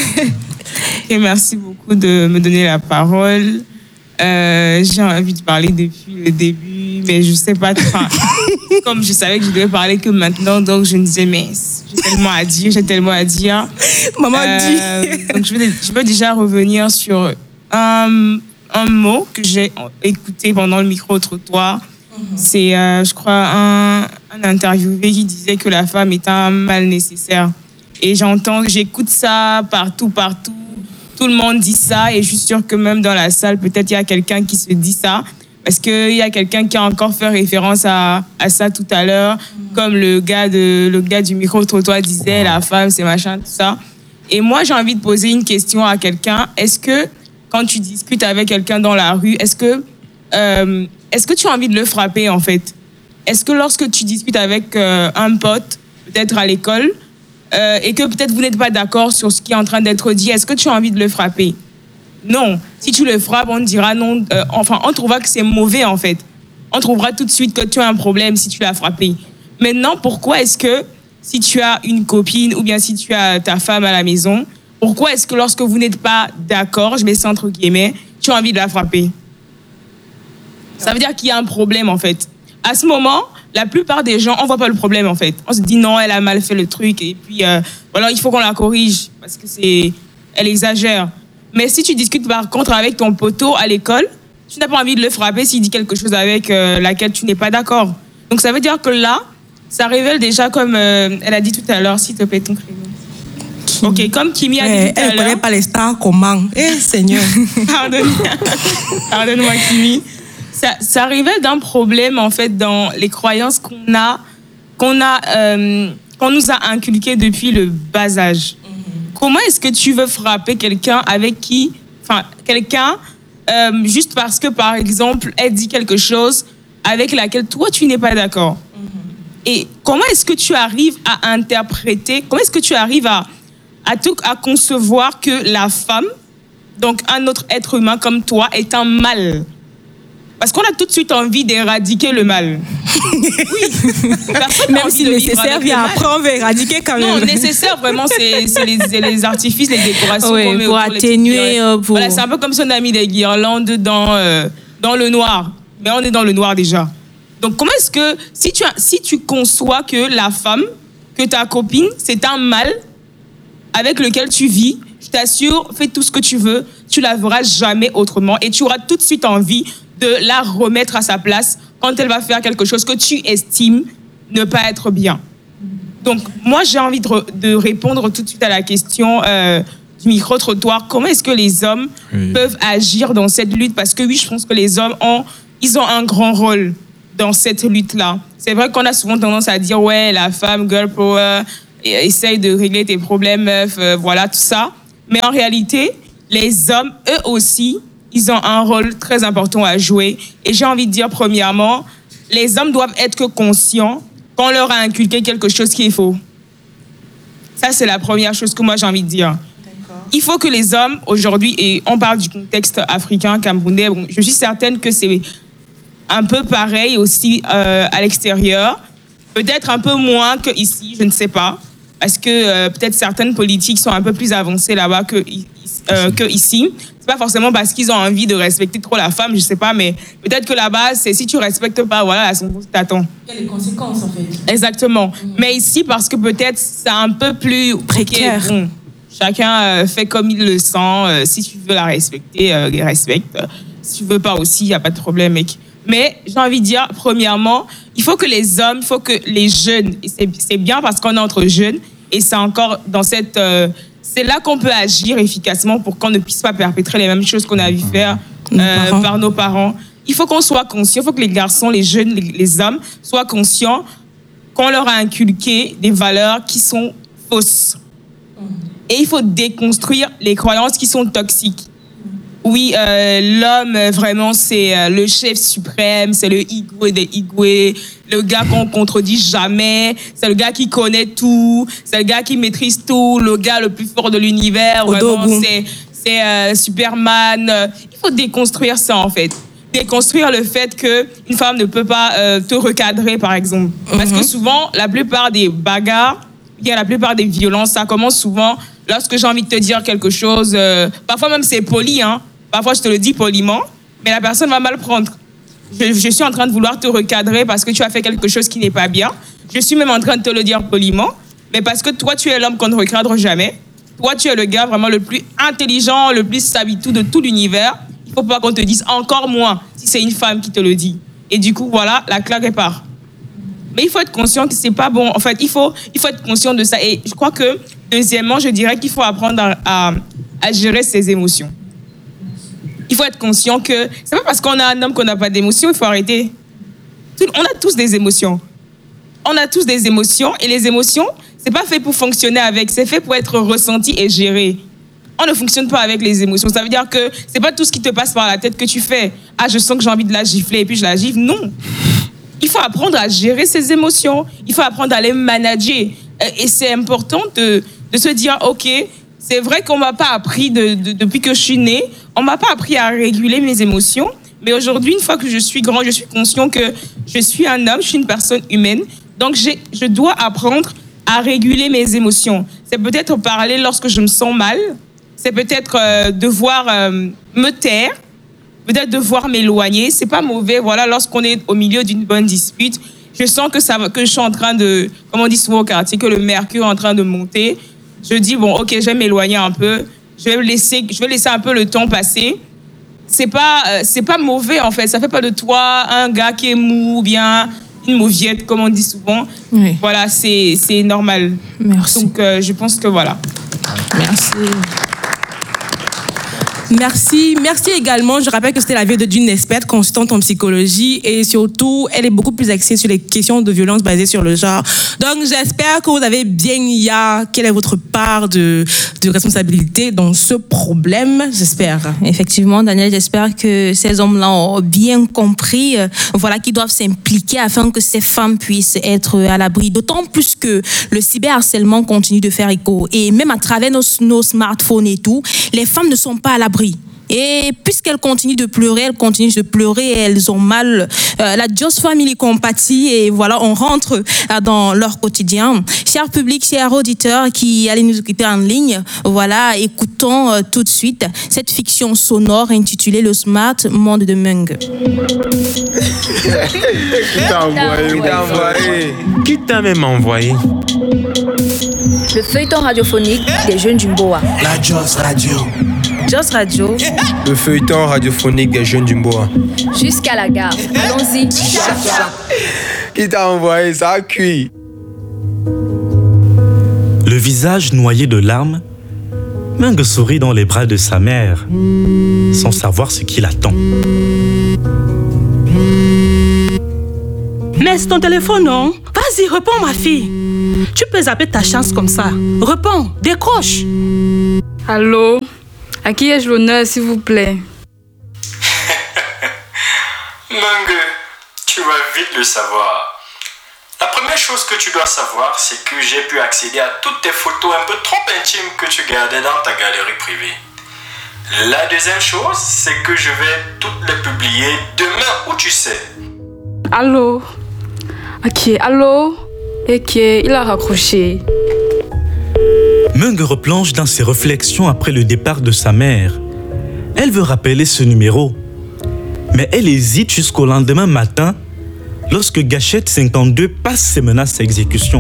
Et merci beaucoup de me donner la parole. J'ai envie de parler depuis le début, mais je sais pas. Comme je savais que je devais parler que maintenant, donc je me disais, mais j'ai tellement à dire. Maman dit. Donc je veux déjà revenir sur un mot que j'ai écouté pendant le micro-trottoir. C'est, je crois, un interviewé qui disait que la femme est un mal nécessaire. Et j'écoute ça partout. Tout le monde dit ça et je suis sûre que même dans la salle, peut-être il y a quelqu'un qui se dit ça. Parce qu'il y a quelqu'un qui a encore fait référence à ça tout à l'heure. Comme le gars du micro-trottoir disait, la femme, c'est machin, tout ça. Et moi, j'ai envie de poser une question à quelqu'un. Est-ce que, quand tu discutes avec quelqu'un dans la rue, est-ce que tu as envie de le frapper, en fait? Est-ce que lorsque tu discutes avec un pote, peut-être à l'école, et que peut-être vous n'êtes pas d'accord sur ce qui est en train d'être dit, est-ce que tu as envie de le frapper? Non. Si tu le frappes, on dira non. On trouvera que c'est mauvais, en fait. On trouvera tout de suite que tu as un problème si tu l'as frappé. Maintenant, pourquoi est-ce que si tu as une copine ou bien si tu as ta femme à la maison, pourquoi est-ce que lorsque vous n'êtes pas d'accord, je mets ça entre guillemets, tu as envie de la frapper? Ça veut dire qu'il y a un problème, en fait. À ce moment, la plupart des gens, on ne voit pas le problème, en fait. On se dit, non, elle a mal fait le truc, et puis, voilà, il faut qu'on la corrige, parce que elle exagère. Mais si tu discutes, par contre, avec ton poteau à l'école, tu n'as pas envie de le frapper s'il dit quelque chose avec laquelle tu n'es pas d'accord. Donc, ça veut dire que là, ça révèle déjà, comme elle a dit tout à l'heure, s'il te plaît, ton prénom. Ok, comme Kimi a dit tout à l'heure. Elle ne connaît pas les stars, comment? Seigneur. Pardonne-moi, Kimi. Ça révèle d'un problème, en fait, dans les croyances qu'on nous a inculquées depuis le bas âge. Comment est-ce que tu veux frapper quelqu'un juste parce que, par exemple, elle dit quelque chose avec laquelle toi, tu n'es pas d'accord? Et comment est-ce que tu arrives à interpréter, comment est-ce que tu arrives à concevoir que la femme, donc un autre être humain comme toi, est un mal? Parce qu'on a tout de suite envie d'éradiquer le mal. Oui. Même si nécessaire, après on veut éradiquer quand même. Non, nécessaire, vraiment, c'est les artifices, les décorations qu'on met pour atténuer. Voilà, c'est un peu comme si on a mis des guirlandes dans le noir. Mais on est dans le noir déjà. Donc, comment est-ce que, si tu conçois que la femme, que ta copine, c'est un mal avec lequel tu vis, je t'assure, fais tout ce que tu veux, tu la verras jamais autrement et tu auras tout de suite envie de la remettre à sa place quand elle va faire quelque chose que tu estimes ne pas être bien. Donc, moi, j'ai envie de répondre tout de suite à la question du micro-trottoir. Comment est-ce que les hommes peuvent agir dans cette lutte? Parce que oui, je pense que les hommes ont un grand rôle dans cette lutte-là. C'est vrai qu'on a souvent tendance à dire, ouais, la femme, girl power, essaye de régler tes problèmes, meuf, voilà, tout ça. Mais en réalité, les hommes, eux aussi, ils ont un rôle très important à jouer. Et j'ai envie de dire, premièrement, les hommes doivent être conscients qu'on leur a inculqué quelque chose qui est faux. Ça, c'est la première chose que moi, j'ai envie de dire. Il faut que les hommes, aujourd'hui, et on parle du contexte africain, camerounais, bon, je suis certaine que c'est un peu pareil aussi à l'extérieur. Peut-être un peu moins qu'ici, je ne sais pas. Parce que peut-être certaines politiques sont un peu plus avancées là-bas que ici. C'est pas forcément parce qu'ils ont envie de respecter trop la femme, je sais pas, mais peut-être que là-bas, c'est si tu respectes pas, voilà, la son t'attend. Il y a les conséquences, en fait. Exactement. Mais ici, parce que peut-être c'est un peu plus précaire. Okay, bon, chacun fait comme il le sent. Si tu veux la respecter, les respecte. Si tu veux pas aussi, il n'y a pas de problème, mec. Mais j'ai envie de dire, premièrement, il faut que les hommes, il faut que les jeunes, et c'est bien parce qu'on est entre jeunes, et c'est encore dans cette... c'est là qu'on peut agir efficacement pour qu'on ne puisse pas perpétrer les mêmes choses qu'on a vu faire par nos parents. Il faut qu'on soit conscient, il faut que les garçons, les jeunes, les hommes soient conscients qu'on leur a inculqué des valeurs qui sont fausses. Et il faut déconstruire les croyances qui sont toxiques. Oui, l'homme, vraiment, c'est le chef suprême, c'est le Igwe des Igwe, le gars qu'on contredit jamais, c'est le gars qui connaît tout, c'est le gars qui maîtrise tout, le gars le plus fort de l'univers, vraiment, c'est Superman. Il faut déconstruire ça, en fait. Déconstruire le fait qu'une femme ne peut pas te recadrer, par exemple. Parce que souvent, la plupart des bagarres, la plupart des violences, ça commence souvent lorsque j'ai envie de te dire quelque chose. Parfois même, c'est poli, hein. Parfois, je te le dis poliment, mais la personne va mal prendre. Je suis en train de vouloir te recadrer parce que tu as fait quelque chose qui n'est pas bien. Je suis même en train de te le dire poliment, mais parce que toi, tu es l'homme qu'on ne recadre jamais. Toi, tu es le gars vraiment le plus intelligent, le plus savitou de tout l'univers. Il ne faut pas qu'on te dise encore moins si c'est une femme qui te le dit. Et du coup, voilà, la claque répare. Mais il faut être conscient que c'est pas bon. En fait, il faut être conscient de ça. Et je crois que, deuxièmement, je dirais qu'il faut apprendre à gérer ses émotions. Il faut être conscient que c'est pas parce qu'on a un homme qu'on n'a pas d'émotions, il faut arrêter. On a tous des émotions. On a tous des émotions et les émotions, c'est pas fait pour fonctionner avec, c'est fait pour être ressenti et géré. On ne fonctionne pas avec les émotions. Ça veut dire que c'est pas tout ce qui te passe par la tête que tu fais. Ah, je sens que j'ai envie de la gifler et puis je la gifle. Non. Il faut apprendre à gérer ses émotions. Il faut apprendre à les manager. Et c'est important de se dire, OK, c'est vrai qu'on m'a pas appris depuis que je suis née, on m'a pas appris à réguler mes émotions. Mais aujourd'hui, une fois que je suis grand, je suis conscient que je suis un homme, je suis une personne humaine. Donc, je dois apprendre à réguler mes émotions. C'est peut-être parler lorsque je me sens mal. C'est peut-être devoir me taire. Peut-être devoir m'éloigner. C'est pas mauvais. Voilà, lorsqu'on est au milieu d'une bonne dispute, je sens que je suis en train de, comme on dit souvent au quartier, que le mercure est en train de monter. Je dis, bon, OK, je vais m'éloigner un peu. Je vais laisser un peu le temps passer. C'est pas mauvais, en fait. Ça fait pas de toi un gars qui est mou ou bien une mauviette, comme on dit souvent. Oui. Voilà, c'est normal. Merci. Donc, je pense que voilà. Merci. Merci également. Je rappelle que c'était la vie d'une experte consultante en psychologie et surtout, elle est beaucoup plus axée sur les questions de violence basées sur le genre. Donc, j'espère que vous avez bien quelle est votre part de responsabilité dans ce problème, j'espère. Effectivement, Daniel, j'espère que ces hommes-là ont bien compris, voilà, qu'ils doivent s'impliquer afin que ces femmes puissent être à l'abri. D'autant plus que le cyberharcèlement continue de faire écho. Et même à travers nos smartphones et tout, les femmes ne sont pas à l'abri. Et puisqu'elles continuent de pleurer, et elles ont mal. La Just Family compatit et voilà, on rentre dans leur quotidien. Cher public, chers auditeurs qui allez nous écouter en ligne, voilà, écoutons tout de suite cette fiction sonore intitulée Le Smart Monde de Mung. Qui t'a même envoyé? Le feuilleton radiophonique des jeunes du Mboa. La Just Radio. Just Radio. Le feuilleton radiophonique des jeunes du Mboa. Jusqu'à la gare. Allons-y. Qui t'a envoyé? Ça a cuit. Le visage noyé de larmes, Mung sourit dans les bras de sa mère, sans savoir ce qui l'attend. Mais c'est ton téléphone, non? Vas-y, réponds, ma fille. Tu peux zapper ta chance comme ça. Réponds, décroche. Allô? À qui ai-je l'honneur, s'il vous plaît? Mung, tu vas vite le savoir. La première chose que tu dois savoir, c'est que j'ai pu accéder à toutes tes photos un peu trop intimes que tu gardais dans ta galerie privée. La deuxième chose, c'est que je vais toutes les publier demain où tu sais. Allô? Ok, allô? Ok, il a raccroché. Mung replonge dans ses réflexions après le départ de sa mère. Elle veut rappeler ce numéro, mais elle hésite jusqu'au lendemain matin lorsque Gâchette 52 passe ses menaces à exécution.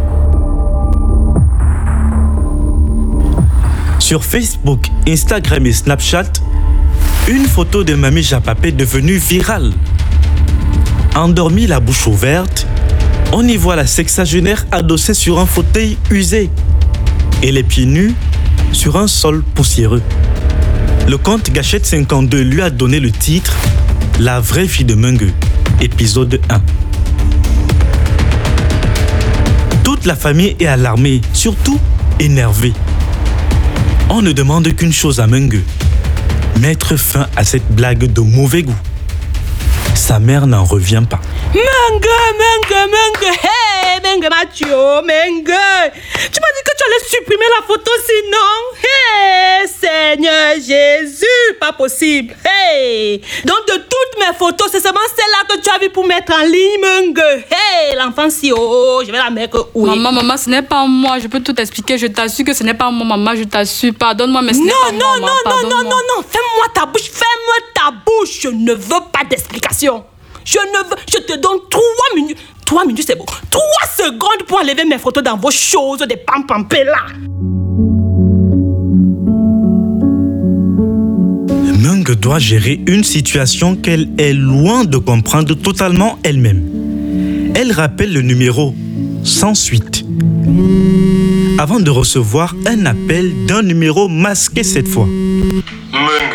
Sur Facebook, Instagram et Snapchat, une photo de Mamie Japapé est devenue virale. Endormie la bouche ouverte, on y voit la sexagénaire adossée sur un fauteuil usé et les pieds nus sur un sol poussiéreux. Le compte Gâchette 52 lui a donné le titre « La vraie fille de Mung », épisode 1. Toute la famille est alarmée, surtout énervée. On ne demande qu'une chose à Mung, mettre fin à cette blague de mauvais goût. Sa mère n'en revient pas. Mung, hey, Mung Mathieu, Mung. Tu m'as dit que tu allais supprimer la photo sinon. Hey, Seigneur Jésus, pas possible. Hey, donc de toutes mes photos, c'est seulement celle-là que tu as vu pour mettre en ligne, Mung. Hey, l'enfant si oh, je vais la mettre où? Maman, ce n'est pas moi. Je peux tout expliquer. Je t'assure que ce n'est pas moi, maman. Je t'assure. Pardonne-moi, mais ce n'est pas moi. Non. Ferme-moi ta bouche. Je ne veux pas d'explication. Je te donne 3 minutes. 3 minutes, c'est bon. 3 secondes pour enlever mes photos dans vos choses de pampampé là. Mung doit gérer une situation qu'elle est loin de comprendre totalement elle-même. Elle rappelle le numéro sans suite, avant de recevoir un appel d'un numéro masqué cette fois. Mung.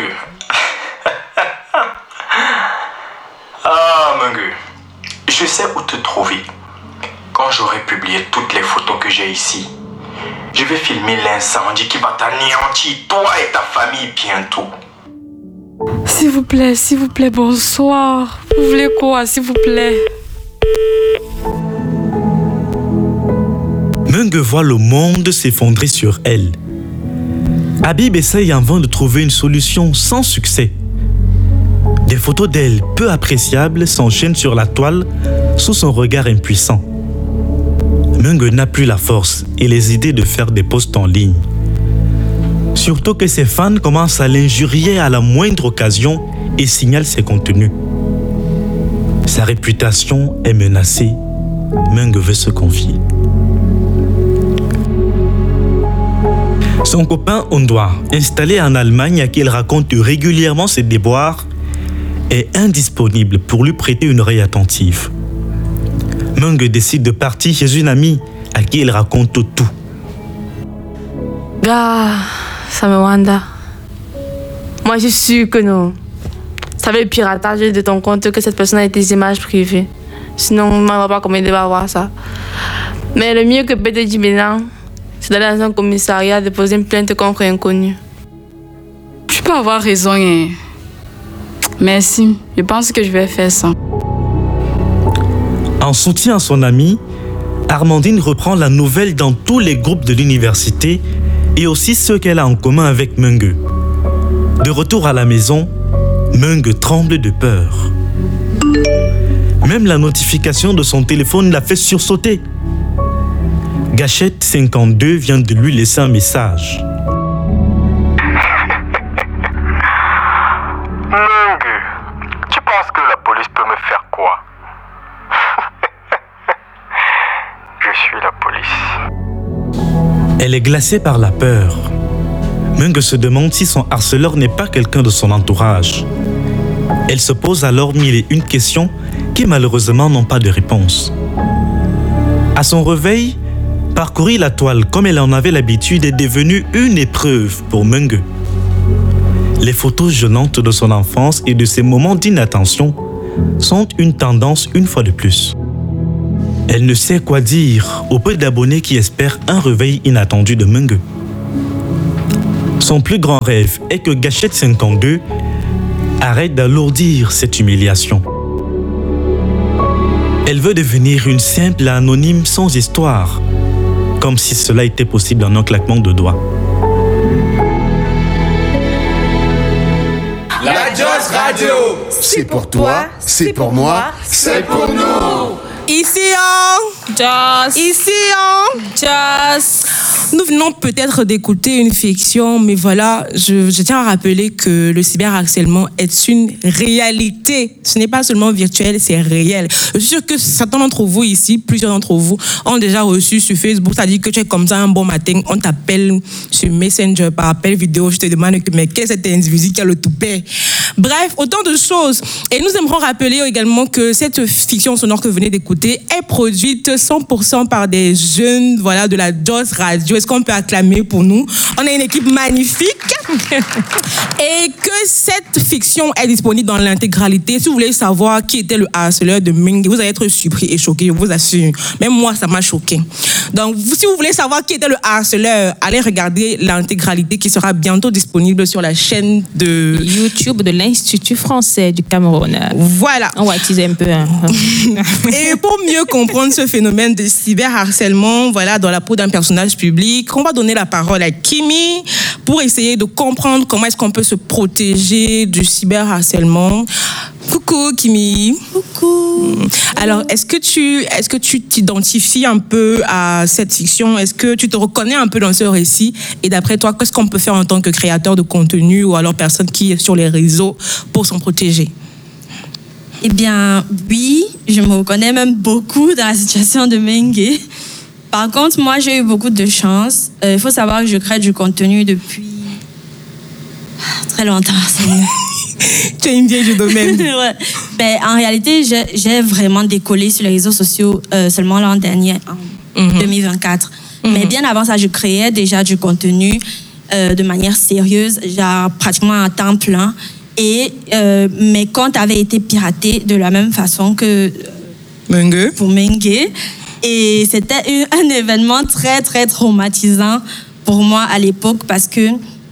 Ah, Mung. Je sais où te trouver. Quand j'aurai publié toutes les photos que j'ai ici, je vais filmer l'incendie qui va t'anéantir, toi et ta famille bientôt. S'il vous plaît, bonsoir. Vous voulez quoi, s'il vous plaît? Mung voit le monde s'effondrer sur elle. Habib essaye en vain de trouver une solution sans succès. Des photos d'elle peu appréciables s'enchaînent sur la toile sous son regard impuissant. Mung n'a plus la force et les idées de faire des posts en ligne. Surtout que ses fans commencent à l'injurier à la moindre occasion et signalent ses contenus. Sa réputation est menacée. Mung veut se confier. Son copain Ondwa, installé en Allemagne à qui il raconte régulièrement ses déboires, est indisponible pour lui prêter une oreille attentive. Mung décide de partir chez une amie à qui il raconte tout. Gars, ça me wanda. Moi, je suis sûre que non. Ça va être piratage de ton compte, que cette personne a des images privées. Sinon, on ne va pas comment il va voir ça. Mais le mieux que peut te dire maintenant, c'est d'aller dans un commissariat déposer une plainte contre un inconnu. Tu peux avoir raison, hein. Merci, je pense que je vais faire ça. En soutien à son amie, Armandine reprend la nouvelle dans tous les groupes de l'université et aussi ceux qu'elle a en commun avec Mung. De retour à la maison, Meng tremble de peur. Même la notification de son téléphone l'a fait sursauter. Gâchette 52 vient de lui laisser un message. Meng, tu penses que la police peut me faire quoi? Je suis la police. Elle est glacée par la peur. Meng se demande si son harceleur n'est pas quelqu'un de son entourage. Elle se pose alors mille et une questions qui malheureusement n'ont pas de réponse. À son réveil, parcourir la toile comme elle en avait l'habitude est devenu une épreuve pour Meng. Les photos gênantes de son enfance et de ses moments d'inattention sont une tendance une fois de plus. Elle ne sait quoi dire au peu d'abonnés qui espèrent un réveil inattendu de Meng. Son plus grand rêve est que Gâchette 52 arrête d'alourdir cette humiliation. Elle veut devenir une simple anonyme sans histoire, comme si cela était possible en un claquement de doigts. La Joss Radio, c'est pour toi, c'est pour moi, c'est pour nous. Ici, Joss. Ici, Joss. Nous venons peut-être d'écouter une fiction, mais voilà, je tiens à rappeler que le cyberharcèlement est une réalité. Ce n'est pas seulement virtuel, c'est réel. Je suis sûr que certains d'entre vous ici, plusieurs d'entre vous, ont déjà reçu sur Facebook, c'est-à-dire que tu es comme ça un bon matin, on t'appelle sur Messenger par appel vidéo, je te demande mais qu'est-ce que cet individu qui a le toupet? Bref, autant de choses. Et nous aimerons rappeler également que cette fiction sonore que vous venez d'écouter est produite 100% par des jeunes, voilà, de la Joss Radio. Est-ce qu'on peut acclamer pour nous? On a une équipe magnifique. Et que cette fiction est disponible dans l'intégralité. Si vous voulez savoir qui était le harceleur de Meng, vous allez être surpris et choqué, je vous assure. Même moi, ça m'a choqué. Donc, si vous voulez savoir qui était le harceleur, allez regarder l'intégralité qui sera bientôt disponible sur la chaîne de YouTube de l'Institut français du Cameroun. Voilà. On va utiliser un peu. Et pour mieux comprendre ce phénomène de cyberharcèlement, voilà, dans la peau d'un personnage public, on va donner la parole à Kimi pour essayer de comprendre comment est-ce qu'on peut se protéger du cyberharcèlement. Coucou Kimi. Coucou. Alors, est-ce que tu t'identifies un peu à cette fiction? Est-ce que tu te reconnais un peu dans ce récit? Et d'après toi, qu'est-ce qu'on peut faire en tant que créateur de contenu ou alors personne qui est sur les réseaux pour s'en protéger? Eh bien, oui, je me reconnais même beaucoup dans la situation de Meng. Par contre, moi, j'ai eu beaucoup de chance. Il faut savoir que je crée du contenu depuis très longtemps. Tu es une vieille du domaine. Ouais. Ben, en réalité, j'ai vraiment décollé sur les réseaux sociaux seulement l'an dernier, en 2024. Mais bien avant ça, je créais déjà du contenu de manière sérieuse, genre pratiquement à temps plein. Et mes comptes avaient été piratés de la même façon que pour Meng. Et c'était un événement très, très traumatisant pour moi à l'époque parce que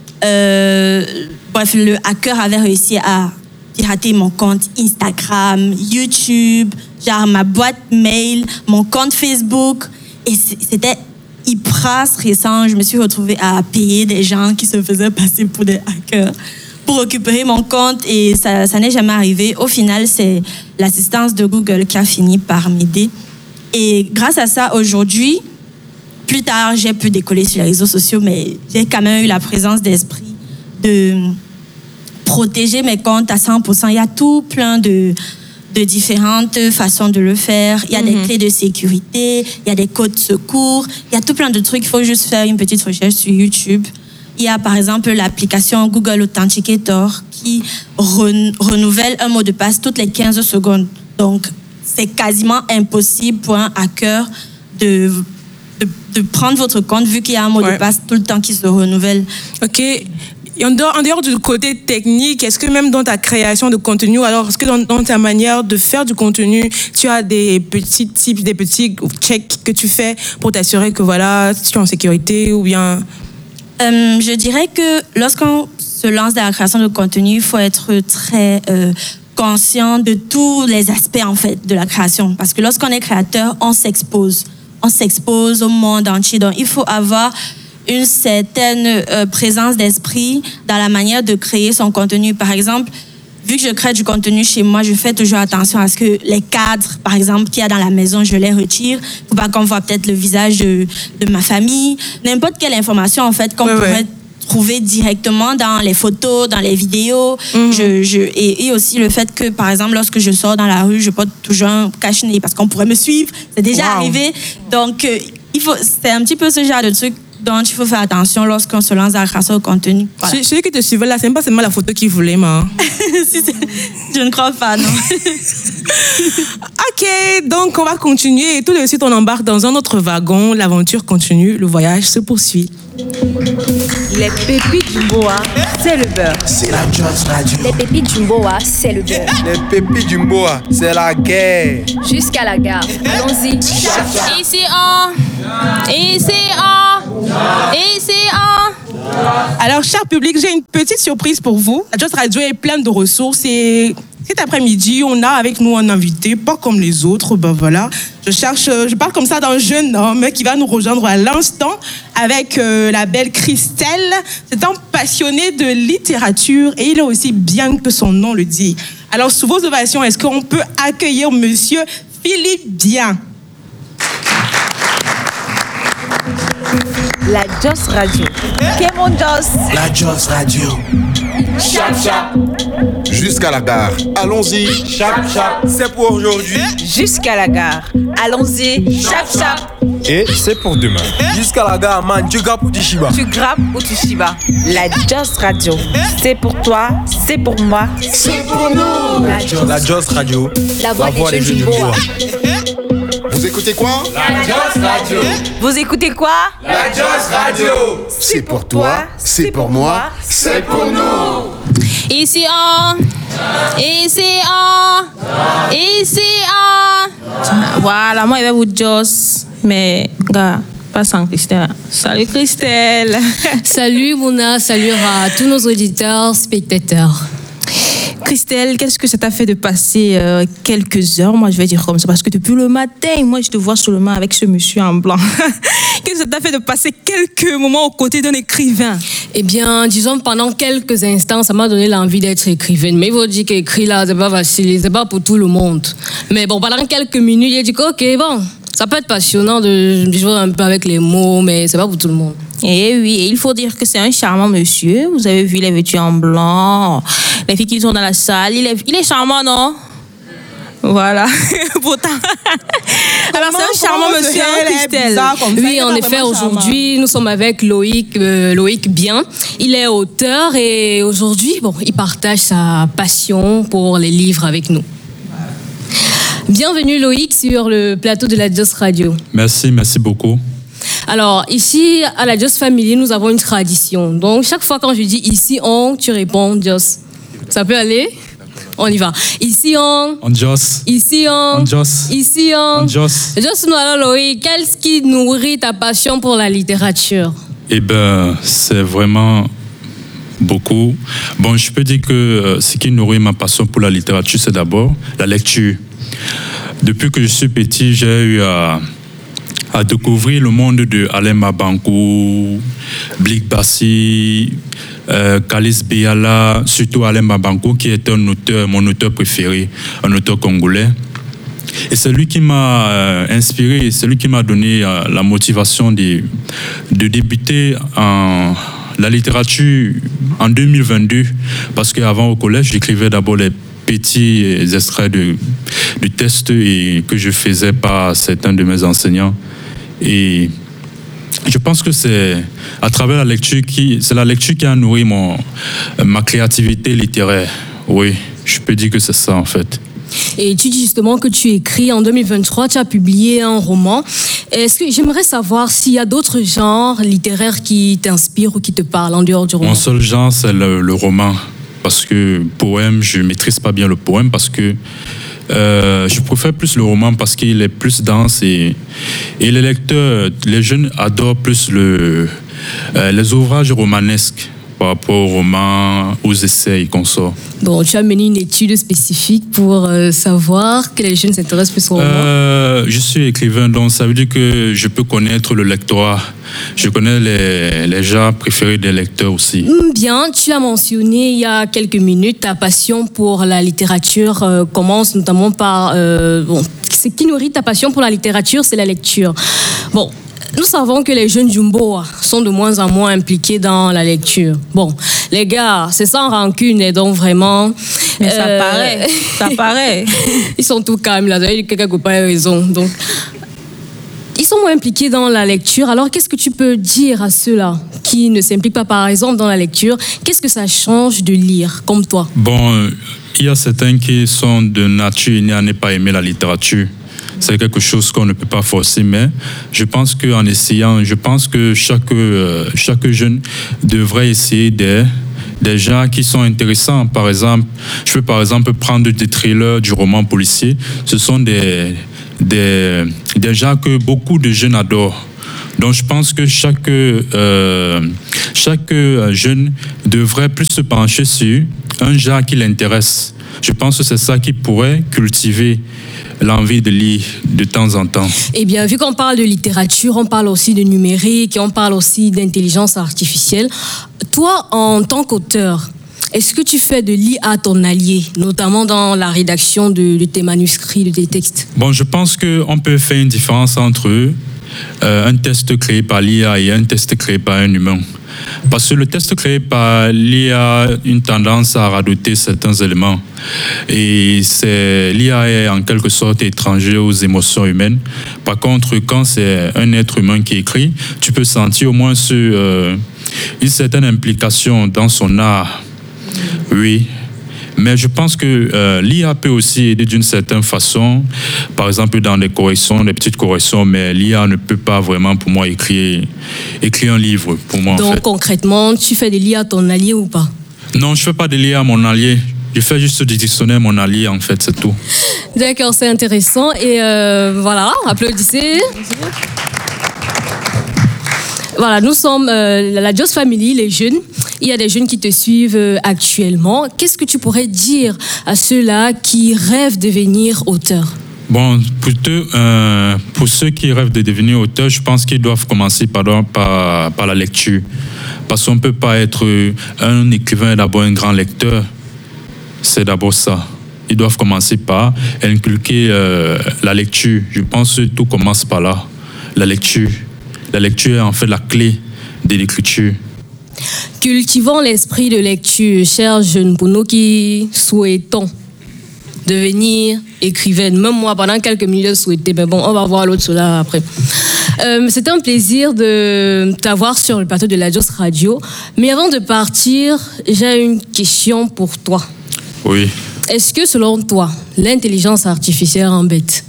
bref, le hacker avait réussi à pirater mon compte Instagram, YouTube, genre ma boîte mail, mon compte Facebook. Et c'était hyper stressant. Je me suis retrouvée à payer des gens qui se faisaient passer pour des hackers pour récupérer mon compte et ça n'est jamais arrivé. Au final, c'est l'assistance de Google qui a fini par m'aider. Et grâce à ça, aujourd'hui, plus tard, j'ai pu décoller sur les réseaux sociaux, mais j'ai quand même eu la présence d'esprit de protéger mes comptes à 100%. Il y a tout plein de différentes façons de le faire. Il y a des clés de sécurité, il y a des codes secours, il y a tout plein de trucs. Il faut juste faire une petite recherche sur YouTube. Il y a par exemple l'application Google Authenticator qui renouvelle un mot de passe toutes les 15 secondes. Donc, c'est quasiment impossible pour un hacker de prendre votre compte vu qu'il y a un mot de passe tout le temps qui se renouvelle. Ok. Et en dehors du côté technique, est-ce que même dans ta création de contenu, alors est-ce que dans ta manière de faire du contenu, tu as des petits tips, des petits checks que tu fais pour t'assurer que voilà, tu es en sécurité ou bien... Je dirais que lorsqu'on se lance dans la création de contenu, il faut être très conscient de tous les aspects en fait de la création. Parce que lorsqu'on est créateur, on s'expose au monde entier. Donc il faut avoir une certaine présence d'esprit dans la manière de créer son contenu. Par exemple, vu que je crée du contenu chez moi, je fais toujours attention à ce que les cadres, par exemple, qu'il y a dans la maison, je les retire. Pour pas qu'on voit peut-être le visage de ma famille. N'importe quelle information, en fait, qu'on pourrait trouver directement dans les photos, dans les vidéos. Et aussi le fait que, par exemple, lorsque je sors dans la rue, je porte toujours un cache-nez parce qu'on pourrait me suivre. C'est déjà arrivé. Donc, c'est un petit peu ce genre de truc dont il faut faire attention lorsqu'on se lance à la création de contenu. Voilà. Celui qui te suivait là, c'est même pas seulement la photo qu'il voulait, moi. Je ne crois pas, non. Ok, donc on va continuer et tout de suite on embarque dans un autre wagon. L'aventure continue, le voyage se poursuit. Les pépites du Mboa, c'est le beurre. C'est la Just Radio. Les pépites du Mboa, c'est le beurre. Les pépites du Mboa, c'est la guerre. Jusqu'à la gare. Allons-y. Ici on. Alors, cher public, j'ai une petite surprise pour vous. La Just Radio est pleine de ressources et cet après-midi, on a avec nous un invité, pas comme les autres. Ben voilà, je parle comme ça d'un jeune homme qui va nous rejoindre à l'instant avec la belle Christelle. C'est un passionné de littérature et il est aussi bien que son nom le dit. Alors, sous vos ovations, est-ce qu'on peut accueillir monsieur Philippe Bien? La Just Radio. Qu'est mon Just? La Just Radio. Chap chap. Jusqu'à la gare. Allons-y. Chap chap. C'est pour aujourd'hui. Jusqu'à la gare. Allons-y. Chap chap. Et c'est pour demain. Jusqu'à la gare, man. Tu grappes ou tu chibas? Tu grappes ou tu chibas? La Just Radio. C'est pour toi, c'est pour moi, c'est pour nous. La Just Radio. La voix des jeunes du Mboa. Vous écoutez quoi? La Just Radio. Vous écoutez quoi? La Just Radio. C'est pour toi, c'est pour moi, c'est pour nous. Ici on. Voilà, moi, je vais vous Just. Mais, gars, pas sans Christelle. Salut, Christelle. Salut, Mouna. Salut à tous nos auditeurs, spectateurs. Christelle, qu'est-ce que ça t'a fait de passer quelques heures, moi je vais dire comme ça, parce que depuis le matin, moi je te vois seulement avec ce monsieur en blanc. Qu'est-ce que ça t'a fait de passer quelques moments aux côtés d'un écrivain? Eh bien, disons, pendant quelques instants, ça m'a donné l'envie d'être écrivaine. Mais il faut dire qu'écrire là, c'est pas facile, c'est pas pour tout le monde. Mais bon, pendant quelques minutes, j'ai dit ok, bon, ça peut être passionnant de jouer un peu avec les mots, mais c'est pas pour tout le monde. Eh oui, et il faut dire que c'est un charmant monsieur. Vous avez vu, il est vêtu en blanc. Les filles qui sont dans la salle, il est charmant, non? Voilà. Pourtant. Alors, c'est un charmant monsieur, Christelle. Oui, en effet, aujourd'hui, nous sommes avec Loïc Bien. Il est auteur et aujourd'hui, bon, il partage sa passion pour les livres avec nous. Bienvenue Loïc sur le plateau de la Just Radio. Merci beaucoup. Alors, ici, à la Just Family, nous avons une tradition. Donc, chaque fois quand je dis ici on, tu réponds Just. Ça peut aller? On y va. Ici on. On Just. Ici on. On Just. Ici on. On Just. Just nous alors, Loïc, qu'est-ce qui nourrit ta passion pour la littérature? Eh bien, c'est vraiment beaucoup. Bon, je peux dire que ce qui nourrit ma passion pour la littérature, c'est d'abord la lecture. Depuis que je suis petit, j'ai eu à découvrir le monde de Alain Mabankou, Blik Bassi, Kalis Biala, surtout Alain Mabankou, qui est mon auteur préféré, un auteur congolais. Et c'est lui qui m'a inspiré, c'est lui qui m'a donné la motivation de débuter en la littérature en 2022, parce qu'avant au collège, j'écrivais d'abord les petits extraits de tests et que je faisais par certains de mes enseignants. Et je pense que c'est à travers la lecture qui a nourri ma créativité littéraire. Oui, je peux dire que c'est ça en fait. Et tu dis justement que tu écris en 2023, tu as publié un roman. Est-ce que j'aimerais savoir s'il y a d'autres genres littéraires qui t'inspirent ou qui te parlent en dehors du roman? Mon seul genre, c'est le roman. Parce que poème, je ne maîtrise pas bien le poème parce que je préfère plus le roman parce qu'il est plus dense et les lecteurs, les jeunes adorent plus les ouvrages romanesques. par rapport aux romans, aux essais et consorts. Bon, tu as mené une étude spécifique pour savoir que les jeunes s'intéressent plus aux romans. Je suis écrivain, donc ça veut dire que je peux connaître le lectorat. Je connais les genres préférés des lecteurs aussi. Bien, tu as mentionné il y a quelques minutes ta passion pour la littérature commence notamment par... ce qui nourrit ta passion pour la littérature, c'est la lecture. Bon, nous savons que les jeunes Jumbo sont de moins en moins impliqués dans la lecture. Bon, les gars, c'est sans rancune et donc vraiment... Mais ça paraît. Ils sont tout calmes là, quelqu'un n'a pas raison. Donc, ils sont moins impliqués dans la lecture. Alors, qu'est-ce que tu peux dire à ceux-là qui ne s'impliquent pas, par exemple, dans la lecture? Qu'est-ce que ça change de lire, comme toi? Bon, il y a certains qui sont de nature nés à ne pas aimer la littérature. C'est quelque chose qu'on ne peut pas forcer, mais je pense qu'en essayant, chaque jeune devrait essayer des gens qui sont intéressants. Par exemple, je peux par exemple prendre des thrillers du roman policier. Ce sont des gens que beaucoup de jeunes adorent. Donc je pense que chaque jeune devrait plus se pencher sur un genre qui l'intéresse. Je pense que c'est ça qui pourrait cultiver l'envie de lire de temps en temps. Eh bien, vu qu'on parle de littérature, on parle aussi de numérique et on parle aussi d'intelligence artificielle. Toi, en tant qu'auteur, est-ce que tu fais de l'IA ton allié, notamment dans la rédaction de tes manuscrits, de tes textes? Bon, je pense qu'on peut faire une différence entre un test créé par l'IA et un test créé par un humain. Parce que le test créé par l'IA a une tendance à radoter certains éléments. Et l'IA est en quelque sorte étranger aux émotions humaines. Par contre, quand c'est un être humain qui écrit, tu peux sentir au moins une certaine implication dans son art. Oui. Mais je pense que l'IA peut aussi aider d'une certaine façon, par exemple dans des corrections, des petites corrections, mais l'IA ne peut pas vraiment, pour moi, écrire un livre. Pour moi, donc, en fait. Concrètement, tu fais de l'IA ton allié ou pas? Non, je ne fais pas de l'IA mon allié. Je fais juste du dictionnaire mon allié, en fait, c'est tout. D'accord, c'est intéressant. Et voilà, applaudissez. Voilà, nous sommes la Just Family, les jeunes. Il y a des jeunes qui te suivent actuellement. Qu'est-ce que tu pourrais dire à ceux-là qui rêvent de devenir auteurs? Bon, pour ceux qui rêvent de devenir auteurs, je pense qu'ils doivent commencer par la lecture. Parce qu'on ne peut pas être un écrivain et d'abord un grand lecteur. C'est d'abord ça. Ils doivent commencer par inculquer la lecture. Je pense que tout commence par là, la lecture. La lecture est en fait la clé de l'écriture. Cultivons l'esprit de lecture, chers jeunes, pour nous qui souhaitons devenir écrivaine. Même moi, pendant quelques minutes, je souhaitais, mais bon, on va voir l'autre cela après. C'était un plaisir de t'avoir sur le plateau de la Just Radio. Mais avant de partir, j'ai une question pour toi. Oui. Est-ce que, selon toi, l'intelligence artificielle embête?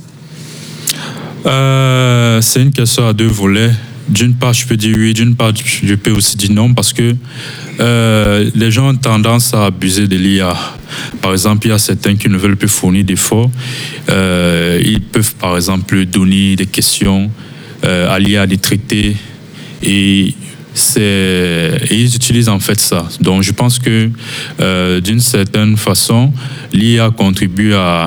C'est une question à deux volets. D'une part, je peux dire oui, d'une part, je peux aussi dire non, parce que les gens ont tendance à abuser de l'IA. Par exemple, il y a certains qui ne veulent plus fournir d'efforts. Ils peuvent, par exemple, donner des questions à l'IA, des traités, et ils utilisent en fait ça. Donc, je pense que d'une certaine façon, l'IA contribue à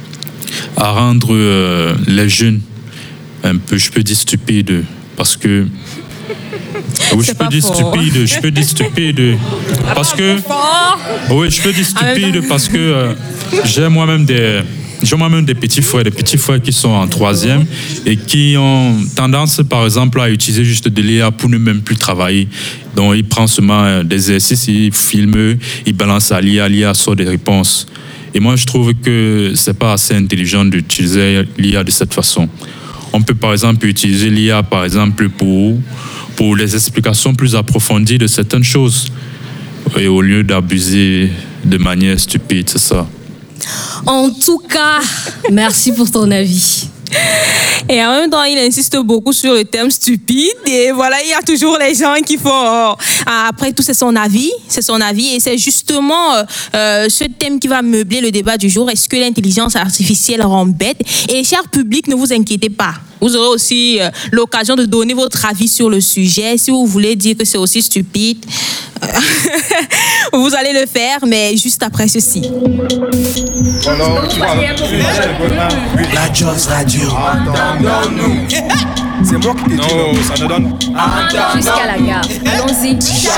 rendre les jeunes un peu, je peux dire, stupides. Parce que... Oui, je peux dire stupide. Parce que... Oui, je peux dire stupide parce que j'ai moi-même des petits frères qui sont en 3e et qui ont tendance, par exemple, à utiliser juste de l'IA pour ne même plus travailler. Donc, ils prennent seulement des exercices, ils filment, ils balancent à l'IA sort des réponses. Et moi, je trouve que c'est pas assez intelligent d'utiliser l'IA de cette façon. On peut par exemple utiliser l'IA par exemple pour les explications plus approfondies de certaines choses et au lieu d'abuser de manière stupide, c'est ça. En tout cas, merci pour ton avis. Et en même temps, il insiste beaucoup sur le thème stupide. Et voilà, il y a toujours les gens qui font... après tout, c'est son avis. Et c'est justement ce thème qui va meubler le débat du jour. Est-ce que l'intelligence artificielle rend bête? Et cher public, ne vous inquiétez pas. Vous aurez aussi l'occasion de donner votre avis sur le sujet. Si vous voulez dire que c'est aussi stupide, vous allez le faire, mais juste après ceci. La Just Radio. Entendons-nous. C'est moi qui te dis. Non, ça ne donne. Jusqu'à la gare. Allons-y.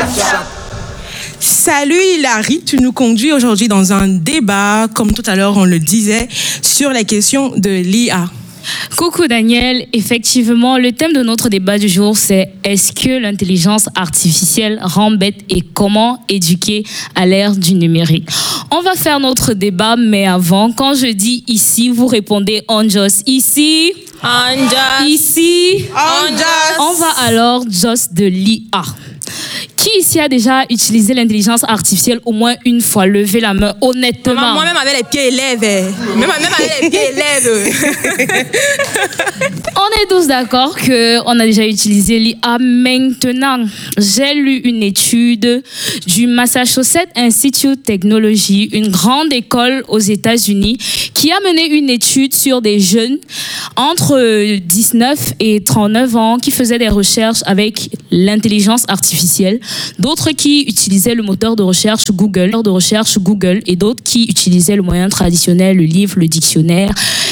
Salut Hilary, tu nous conduis aujourd'hui dans un débat, comme tout à l'heure on le disait, sur les questions de l'IA. Coucou Daniel, effectivement, le thème de notre débat du jour, c'est est-ce que l'intelligence artificielle rend bête et comment éduquer à l'ère du numérique? On va faire notre débat, mais avant, quand je dis ici, vous répondez on just ici, on just ici, on just. On va alors just de l'IA. Qui ici a déjà utilisé l'intelligence artificielle au moins une fois? Levez la main, honnêtement. Moi-même avec les pieds élèves. Même avec les pieds élèves. On est tous d'accord qu'on a déjà utilisé l'IA. Maintenant, j'ai lu une étude du Massachusetts Institute Technology, une grande école aux États-Unis, qui a mené une étude sur des jeunes entre 19 et 39 ans qui faisaient des recherches avec l'intelligence artificielle. D'autres qui utilisaient le moteur de recherche Google et d'autres qui utilisaient le moyen traditionnel, le livre, le dictionnaire.